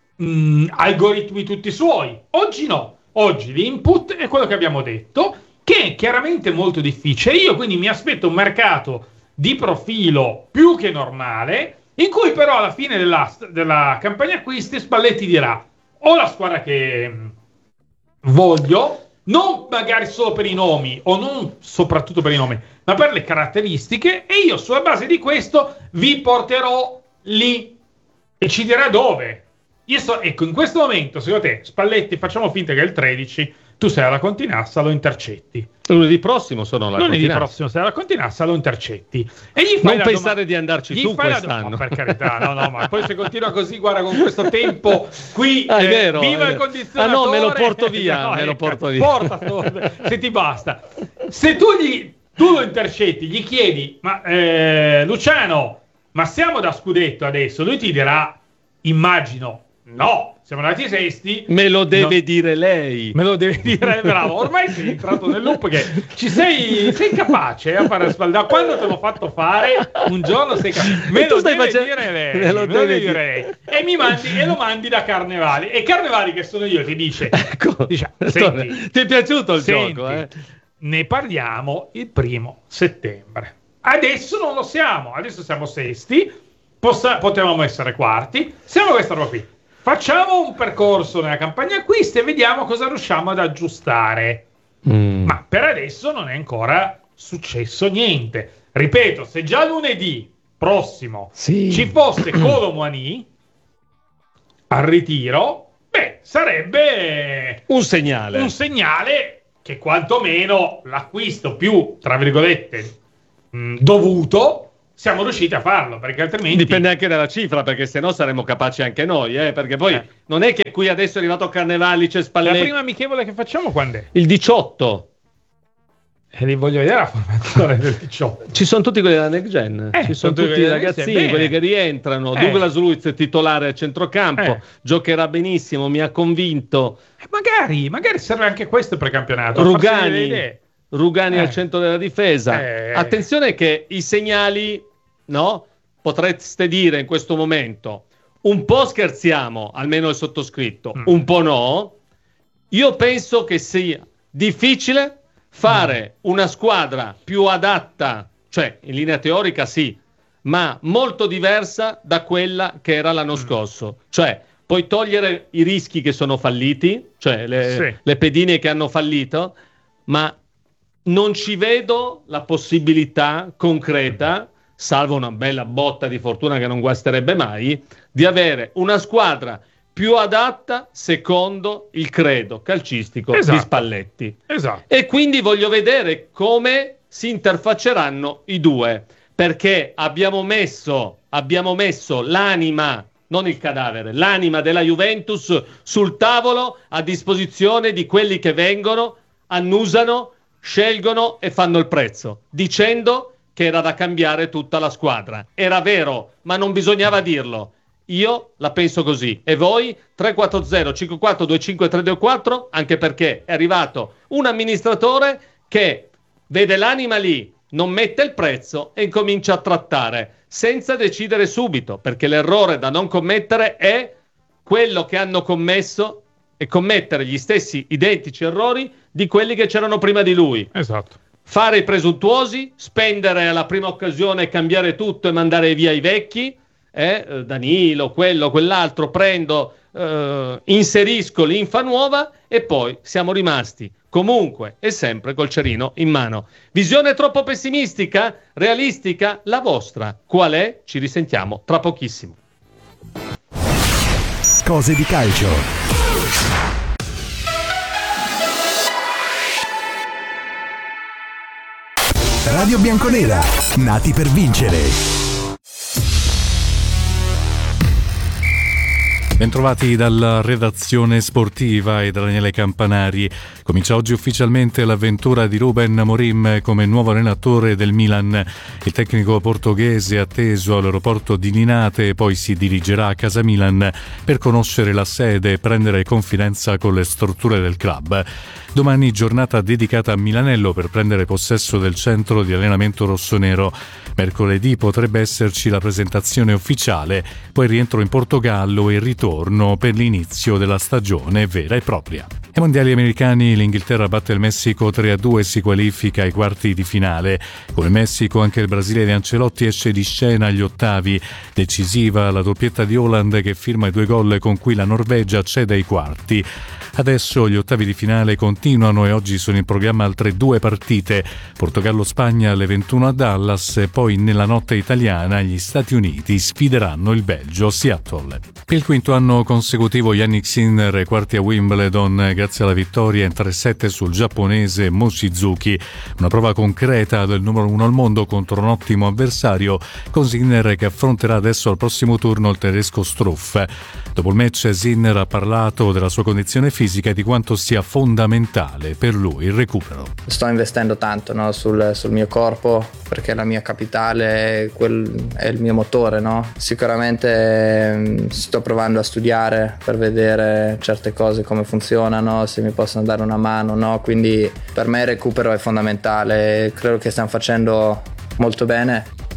mh, algoritmi tutti suoi. Oggi no, oggi l'input è quello che abbiamo detto, che è chiaramente molto difficile. Io quindi mi aspetto un mercato di profilo più che normale, in cui però alla fine della, della campagna acquisti Spalletti dirà: ho la squadra che mh, voglio, non magari solo per i nomi, o non soprattutto per i nomi, ma per le caratteristiche, e io sulla base di questo vi porterò lì, e ci dirà dove. Io so, ecco, in questo momento, secondo te, Spalletti, facciamo finta che è il tredici, tu sei alla Continassa, lo intercetti. Lunedì prossimo sono alla Lunedì Continassa. prossimo sei alla Continassa, lo intercetti. E gli fai non pensare doma- di andarci su quest'anno. No, per carità, no, no, ma poi se continua così, guarda, con questo tempo qui, ah, è eh, vero, viva è il vero. condizionatore. Ah no, me lo porto via, no, me lo ecco, porto via. Porta, se ti basta. Se tu, gli, tu lo intercetti, gli chiedi: ma eh, Luciano, ma siamo da scudetto adesso? Lui ti dirà, immagino, no, siamo andati sesti. Me lo deve no, dire lei. Me lo deve dire, bravo. Ormai sei entrato nel loop, che ci sei, sei capace a fare spaldare. Quando te l'ho fatto fare, un giorno sei capace. Me lo deve facendo... dire lei. Me lo, me lo deve dire lei. E mi mandi, e lo mandi da Carnevali. E Carnevali, che sono io, ti dice: ecco, dice, senti, ti è piaciuto il senti, gioco? Eh? Ne parliamo il primo settembre. Adesso non lo siamo, adesso siamo sesti. possa, potevamo essere quarti, siamo questa roba qui. Facciamo un percorso nella campagna acquisti e vediamo cosa riusciamo ad aggiustare. Mm. Ma per adesso non è ancora successo niente. Ripeto, se già lunedì prossimo sì. ci fosse Kolo Muani al ritiro, beh, sarebbe un segnale. Un segnale che quantomeno l'acquisto più, tra virgolette, mh, dovuto, siamo riusciti a farlo, perché altrimenti... Dipende anche dalla cifra, perché sennò saremmo capaci anche noi, eh? Perché poi eh. non è che qui adesso è arrivato Carnevali, c'è Spalletti... La prima amichevole che facciamo quando è? Il diciotto. E li voglio vedere la formazione del diciotto. Ci sono tutti quelli della Next Gen, eh, ci sono tutti i ragazzini, quelli che rientrano. Eh. Douglas Luiz è titolare a centrocampo, eh. giocherà benissimo, mi ha convinto. Eh, magari, magari serve anche questo per campionato. Rugani, Rugani eh. al centro della difesa. Eh. Attenzione che i segnali, no? Potreste dire in questo momento, un po' scherziamo, almeno il sottoscritto, mm. un po' no. Io penso che sia difficile fare una squadra più adatta, cioè in linea teorica sì, ma molto diversa da quella che era l'anno scorso. Cioè, puoi togliere i rischi che sono falliti, cioè le, sì. le pedine che hanno fallito, ma non ci vedo la possibilità concreta, salvo una bella botta di fortuna che non guasterebbe mai, di avere una squadra più adatta secondo il credo calcistico esatto. di Spalletti. Esatto. E quindi voglio vedere come si interfacceranno i due, perché abbiamo messo, abbiamo messo l'anima, non il cadavere, l'anima della Juventus sul tavolo a disposizione di quelli che vengono, annusano, scelgono e fanno il prezzo, dicendo che era da cambiare tutta la squadra. Era vero, ma non bisognava dirlo. Io la penso così. E voi? tre quattro zero cinque quattro due cinque tre due quattro, anche perché è arrivato un amministratore che vede l'anima lì, non mette il prezzo e incomincia a trattare senza decidere subito, perché l'errore da non commettere è quello che hanno commesso e commettere gli stessi identici errori di quelli che c'erano prima di lui. Esatto. Fare i presuntuosi, spendere alla prima occasione, cambiare tutto e mandare via i vecchi. Eh, Danilo, quello, quell'altro, prendo, eh, inserisco l'infa nuova e poi siamo rimasti comunque e sempre col cerino in mano. Visione troppo pessimistica? Realistica? La vostra qual è? Ci risentiamo tra pochissimo. Cose di calcio. Radio Bianconera, nati per vincere. Bentrovati dalla redazione sportiva e da Daniele Campanari. Comincia oggi ufficialmente l'avventura di Ruben Amorim come nuovo allenatore del Milan. Il tecnico portoghese è atteso all'aeroporto di Linate e poi si dirigerà a casa Milan per conoscere la sede e prendere confidenza con le strutture del club. Domani giornata dedicata a Milanello per prendere possesso del centro di allenamento rossonero. Mercoledì potrebbe esserci la presentazione ufficiale, poi rientro in Portogallo e ritorno per l'inizio della stagione vera e propria. Ai mondiali americani l'Inghilterra batte il Messico tre a due e si qualifica ai quarti di finale. Come Messico anche il Brasile di Ancelotti esce di scena agli ottavi. Decisiva la doppietta di Haaland che firma i due gol con cui la Norvegia accede ai quarti. Adesso gli ottavi di finale continuano e oggi sono in programma altre due partite. Portogallo-Spagna alle ventuno a Dallas e poi nella notte italiana gli Stati Uniti sfideranno il Belgio a Seattle. Per il quinto anno consecutivo Yannick Sinner ai quarti a Wimbledon grazie alla vittoria in tre sette sul giapponese Mochizuki. Una prova concreta del numero uno al mondo contro un ottimo avversario, con Sinner che affronterà adesso al prossimo turno il tedesco Struff. Dopo il match Sinner ha parlato della sua condizione fisica e di quanto sia fondamentale per lui il recupero. Sto investendo tanto, no, sul, sul mio corpo, perché la mia capitale è, quel, è il mio motore, no? Sicuramente sto provando a studiare per vedere certe cose come funzionano, se mi possono dare una mano, no? Quindi per me il recupero è fondamentale, credo che stiamo facendo molto bene.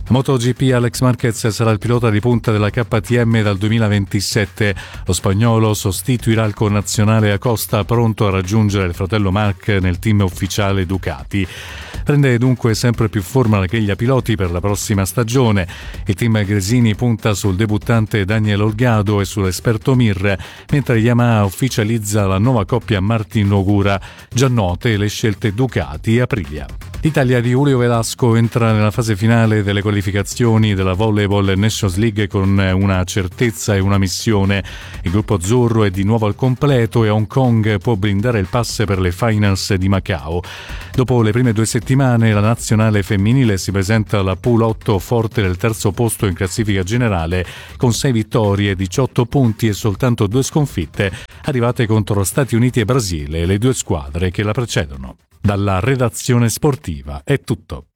MotoGP, Alex Marquez sarà il pilota di punta della K T M dal duemilaventisette. Lo spagnolo sostituirà il connazionale Acosta, pronto a raggiungere il fratello Marc nel team ufficiale Ducati. Prende dunque sempre più forma la griglia piloti per la prossima stagione. Il team Gresini punta sul debuttante Daniel Olgado e sull'esperto Mir, mentre Yamaha ufficializza la nuova coppia Martin-Ogura, già note le scelte Ducati e Aprilia. L'Italia di Julio Velasco entra nella fase finale delle qualificazioni della Volleyball Nations League con una certezza e una missione. Il gruppo azzurro è di nuovo al completo e Hong Kong può blindare il pass per le finals di Macao. Dopo le prime due settimane la nazionale femminile si presenta alla Pool otto forte del terzo posto in classifica generale con sei vittorie, diciotto punti e soltanto due sconfitte, arrivate contro Stati Uniti e Brasile, le due squadre che la precedono. Dalla redazione sportiva è tutto.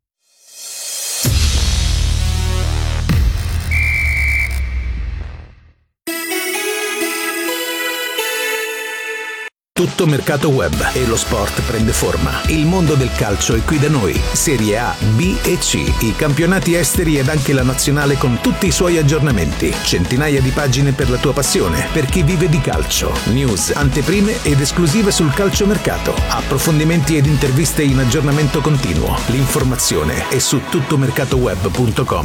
Tutto mercato web e lo sport prende forma. Il mondo del calcio è qui da noi. Serie A, B e C, i campionati esteri ed anche la nazionale con tutti i suoi aggiornamenti. Centinaia di pagine per la tua passione, per chi vive di calcio. News, anteprime ed esclusive sul calciomercato. Approfondimenti ed interviste in aggiornamento continuo. L'informazione è su tuttomercatoweb punto com.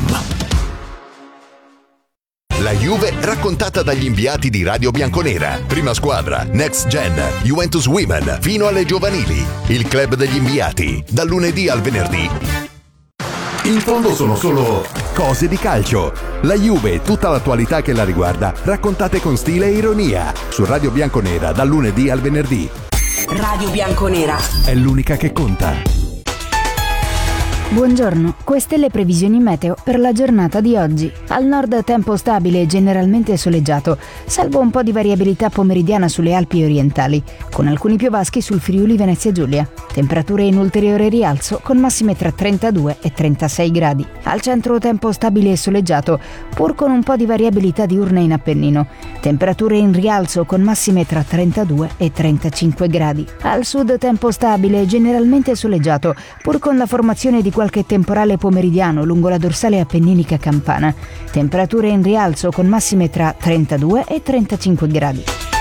La Juve raccontata dagli inviati di Radio Bianconera. Prima squadra, Next Gen, Juventus Women, fino alle giovanili. Il club degli inviati, dal lunedì al venerdì. In fondo sono solo cose di calcio. La Juve e tutta l'attualità che la riguarda, raccontate con stile e ironia. Su Radio Bianconera, dal lunedì al venerdì. Radio Bianconera è l'unica che conta. Buongiorno, queste le previsioni meteo per la giornata di oggi. Al nord tempo stabile e generalmente soleggiato, salvo un po' di variabilità pomeridiana sulle Alpi orientali, con alcuni piovaschi sul Friuli Venezia Giulia. Temperature in ulteriore rialzo con massime tra trentadue e trentasei gradi. Al centro tempo stabile e soleggiato, pur con un po' di variabilità diurna in Appennino. Temperature in rialzo con massime tra trentadue e trentacinque gradi. Al sud tempo stabile e generalmente soleggiato, pur con la formazione di qualche temporale pomeridiano lungo la dorsale appenninica campana. Temperature in rialzo con massime tra trentadue e trentacinque gradi.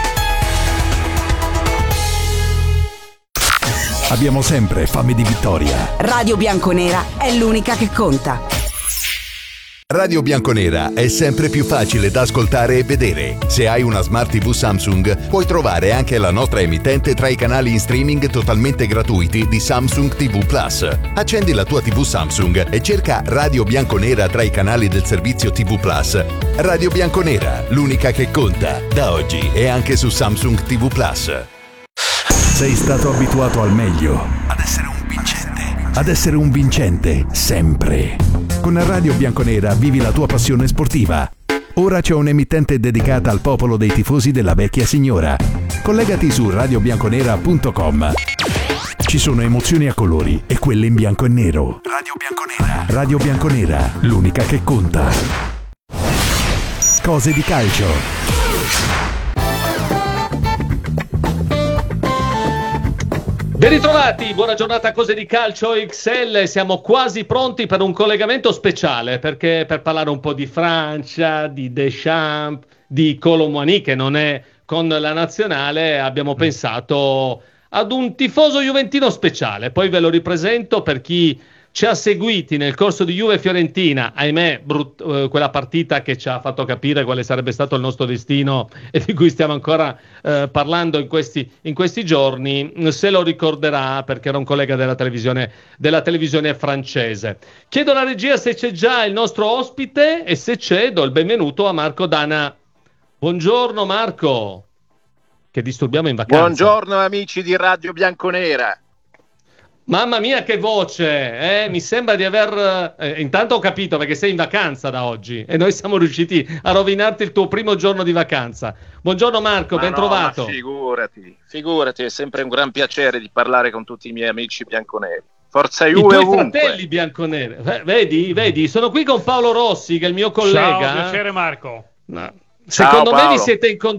Abbiamo sempre fame di vittoria. Radio Bianconera è l'unica che conta. Radio Bianconera è sempre più facile da ascoltare e vedere. Se hai una Smart tivù Samsung, puoi trovare anche la nostra emittente tra i canali in streaming totalmente gratuiti di Samsung tivù Plus. Accendi la tua tivù Samsung e cerca Radio Bianconera tra i canali del servizio tivù Plus. Radio Bianconera, l'unica che conta, da oggi e anche su Samsung tivù Plus. Sei stato abituato al meglio, ad essere un vincente, ad essere un vincente sempre. Con Radio Bianconera vivi la tua passione sportiva. Ora c'è un'emittente dedicata al popolo dei tifosi della vecchia signora. Collegati su radio bianconera punto com. Ci sono emozioni a colori e quelle in bianco e nero. Radio Bianconera. Radio Bianconera, l'unica che conta. Cose di calcio. Ben ritrovati, buona giornata a Cose di Calcio X L, siamo quasi pronti per un collegamento speciale, perché per parlare un po' di Francia, di Deschamps, di Kolo Muani che non è con la nazionale, abbiamo pensato ad un tifoso juventino speciale, poi ve lo ripresento per chi ci ha seguiti nel corso di Juve-Fiorentina, ahimè brut- eh, quella partita che ci ha fatto capire quale sarebbe stato il nostro destino e di cui stiamo ancora eh, parlando in questi, in questi giorni, se lo ricorderà perché era un collega della televisione, della televisione francese. Chiedo alla regia se c'è già il nostro ospite e se c'è do il benvenuto a Marco Dana. Buongiorno Marco, che disturbiamo in vacanza. Buongiorno amici di Radio Bianconera. Mamma mia che voce, eh? Mi sembra di aver... Eh, intanto ho capito perché sei in vacanza da oggi e noi siamo riusciti a rovinarti il tuo primo giorno di vacanza. Buongiorno Marco, ma ben no, trovato. Ma figurati, figurati, è sempre un gran piacere di parlare con tutti i miei amici bianconeri. Forza Juve ovunque. I tuoi fratelli bianconeri, vedi, vedi, sono qui con Paolo Rossi che è il mio collega. Ciao, piacere Marco. No. Secondo Ciao, me Paolo. vi siete incontrati.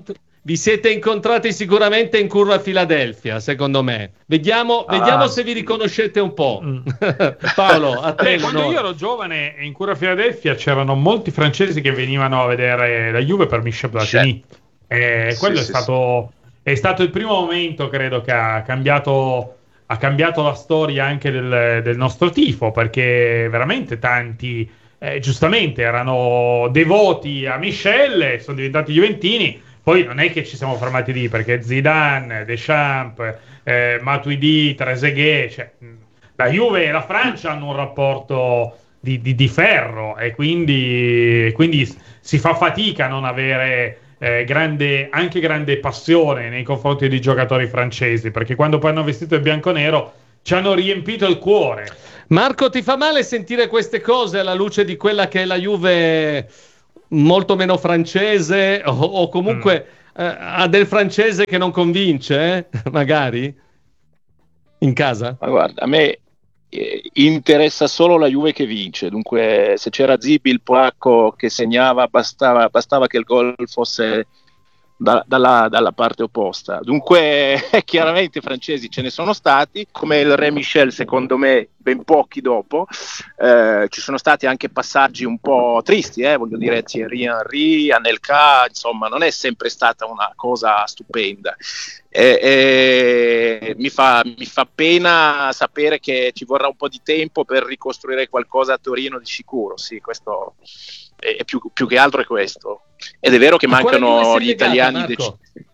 vi siete incontrati sicuramente in curva a Filadelfia, secondo me. Vediamo, Ah, vediamo sì. se vi riconoscete un po'. Paolo, a te Beh, quando l'onore. io ero giovane in curva a Filadelfia c'erano molti francesi che venivano a vedere la Juve per Michel Platini. E Sì, quello è sì, stato è stato il primo momento, credo, che ha cambiato ha cambiato la storia anche del, del nostro tifo, perché veramente tanti eh, giustamente erano devoti a Michel e sono diventati juventini. Poi non è che ci siamo fermati lì, perché Zidane, Deschamps, eh, Matuidi, Trezeguet, cioè, la Juve e la Francia hanno un rapporto di, di, di ferro, e quindi, quindi si fa fatica a non avere eh, grande, anche grande passione nei confronti dei giocatori francesi, perché quando poi hanno vestito il bianconero ci hanno riempito il cuore. Marco, ti fa male sentire queste cose alla luce di quella che è la Juve molto meno francese, o, o comunque mm. eh, ha del francese che non convince, eh? Magari in casa? Ma guarda, a me eh, interessa solo la Juve che vince, dunque se c'era Zibi, il polacco, che segnava, bastava, bastava che il gol fosse da, dalla, dalla parte opposta. Dunque chiaramente francesi ce ne sono stati, come il Re Michel secondo me ben pochi dopo. Eh, ci sono stati anche passaggi un po' tristi, eh, voglio dire Thierry Henry, Anelka, insomma non è sempre stata una cosa stupenda. E, e, mi, fa, mi fa pena sapere che ci vorrà un po' di tempo per ricostruire qualcosa a Torino di sicuro, sì, questo è, è più, più che altro è questo. Ed è vero che A quale Juve mancano sei gli legato, italiani. Marco? Dec-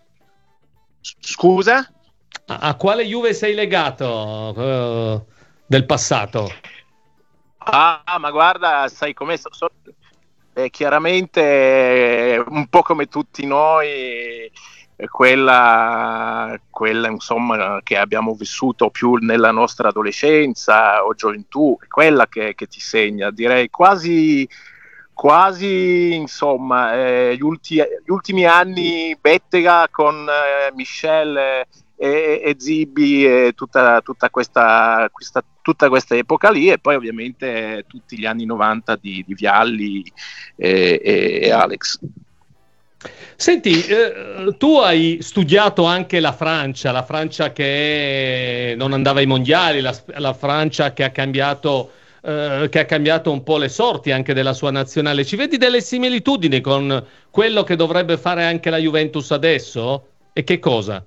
Scusa? A, a quale Juve sei legato uh, del passato? Ah, ma guarda, sai com'è? So, so, eh, chiaramente eh, un po' come tutti noi, eh, quella, quella insomma che abbiamo vissuto più nella nostra adolescenza o gioventù, quella che, che ti segna, direi quasi, quasi insomma, eh, gli, ulti, gli ultimi anni Bettega con eh, Michel eh, e, e Zibi e tutta, tutta, questa, questa, tutta questa epoca lì, e poi ovviamente tutti gli anni novanta di, di Vialli e, e, e Alex. Senti, eh, tu hai studiato anche la Francia, la Francia che non andava ai mondiali, la, la Francia che ha cambiato eh, che ha cambiato un po' le sorti anche della sua nazionale. Ci vedi delle similitudini con quello che dovrebbe fare anche la Juventus adesso? E che cosa?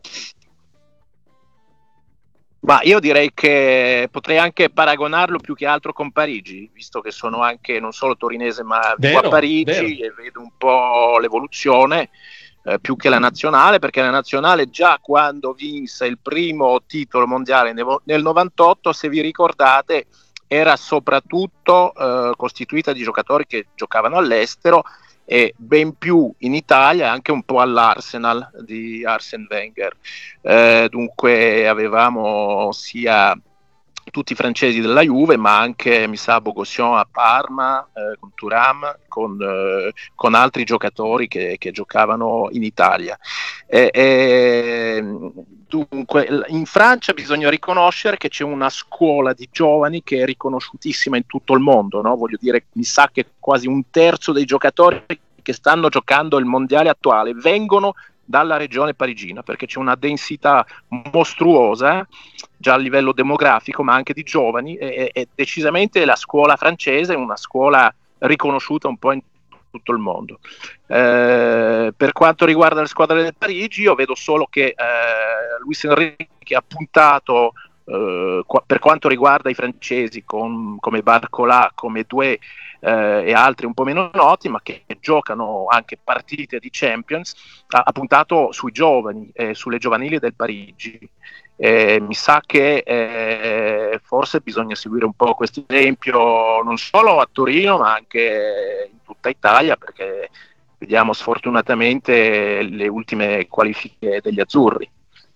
Ma io direi che potrei anche paragonarlo più che altro con Parigi, visto che sono anche non solo torinese ma vivo Vero, a Parigi vero. e vedo un po' l'evoluzione, eh, più che la nazionale, perché la nazionale già quando vinse il primo titolo mondiale nel, nel novantotto, se vi ricordate, era soprattutto eh, costituita di giocatori che giocavano all'estero, e ben più in Italia, anche un po' all'Arsenal di Arsene Wenger. Eh, dunque avevamo sia tutti i francesi della Juve, ma anche mi sa Bogossian a Parma, eh, con Thuram, con, eh, con altri giocatori che, che giocavano in Italia. Eh, eh, dunque in Francia bisogna riconoscere che c'è una scuola di giovani che è riconosciutissima in tutto il mondo, no? Voglio dire, mi sa che quasi un terzo dei giocatori che stanno giocando il mondiale attuale vengono dalla regione parigina, perché c'è una densità mostruosa già a livello demografico, ma anche di giovani, e, e decisamente la scuola francese è una scuola riconosciuta un po' in tutto il mondo. Eh, per quanto riguarda le squadre del Parigi, io vedo solo che eh, Luis Enrique ha puntato eh, qua, per quanto riguarda i francesi con, come Barcola, come Doué eh, e altri un po' meno noti, ma che giocano anche partite di Champions, ha, ha puntato sui giovani, eh, sulle giovanili del Parigi. Eh, mi sa che eh, forse bisogna seguire un po' questo esempio non solo a Torino ma anche in tutta Italia, perché vediamo sfortunatamente le ultime qualifiche degli azzurri.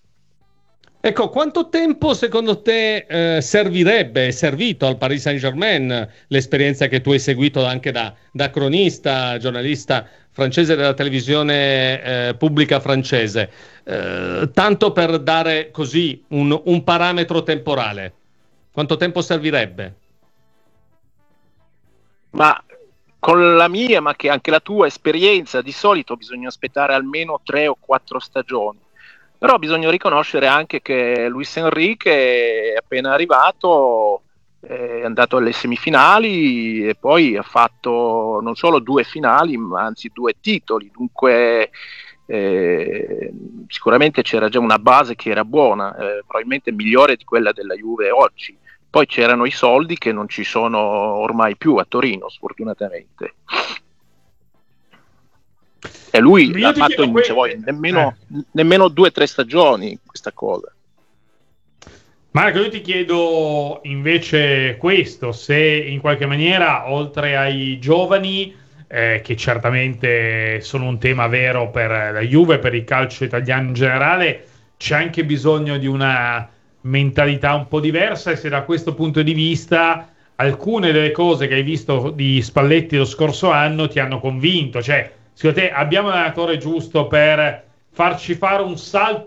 Ecco, quanto tempo secondo te eh, servirebbe, è servito al Paris Saint-Germain l'esperienza che tu hai seguito anche da, da cronista, giornalista francese della televisione eh, pubblica francese, eh, tanto per dare così un, un parametro temporale? Quanto tempo servirebbe? Ma con la mia, ma che anche la tua esperienza, di solito bisogna aspettare almeno tre o quattro stagioni. Però bisogna riconoscere anche che Luis Enrique è appena arrivato, è andato alle semifinali e poi ha fatto non solo due finali, ma anzi due titoli. Dunque eh, sicuramente c'era già una base che era buona, eh, probabilmente migliore di quella della Juve oggi. Poi c'erano i soldi che non ci sono ormai più a Torino, sfortunatamente. E lui l'ha fatto in que- voi, nemmeno, eh. nemmeno due o tre stagioni questa cosa. Marco, io ti chiedo invece questo, se in qualche maniera, oltre ai giovani, eh, che certamente sono un tema vero per la Juve, per il calcio italiano in generale, c'è anche bisogno di una mentalità un po' diversa, e se da questo punto di vista alcune delle cose che hai visto di Spalletti lo scorso anno ti hanno convinto, cioè secondo te abbiamo l'allenatore giusto per farci fare un salto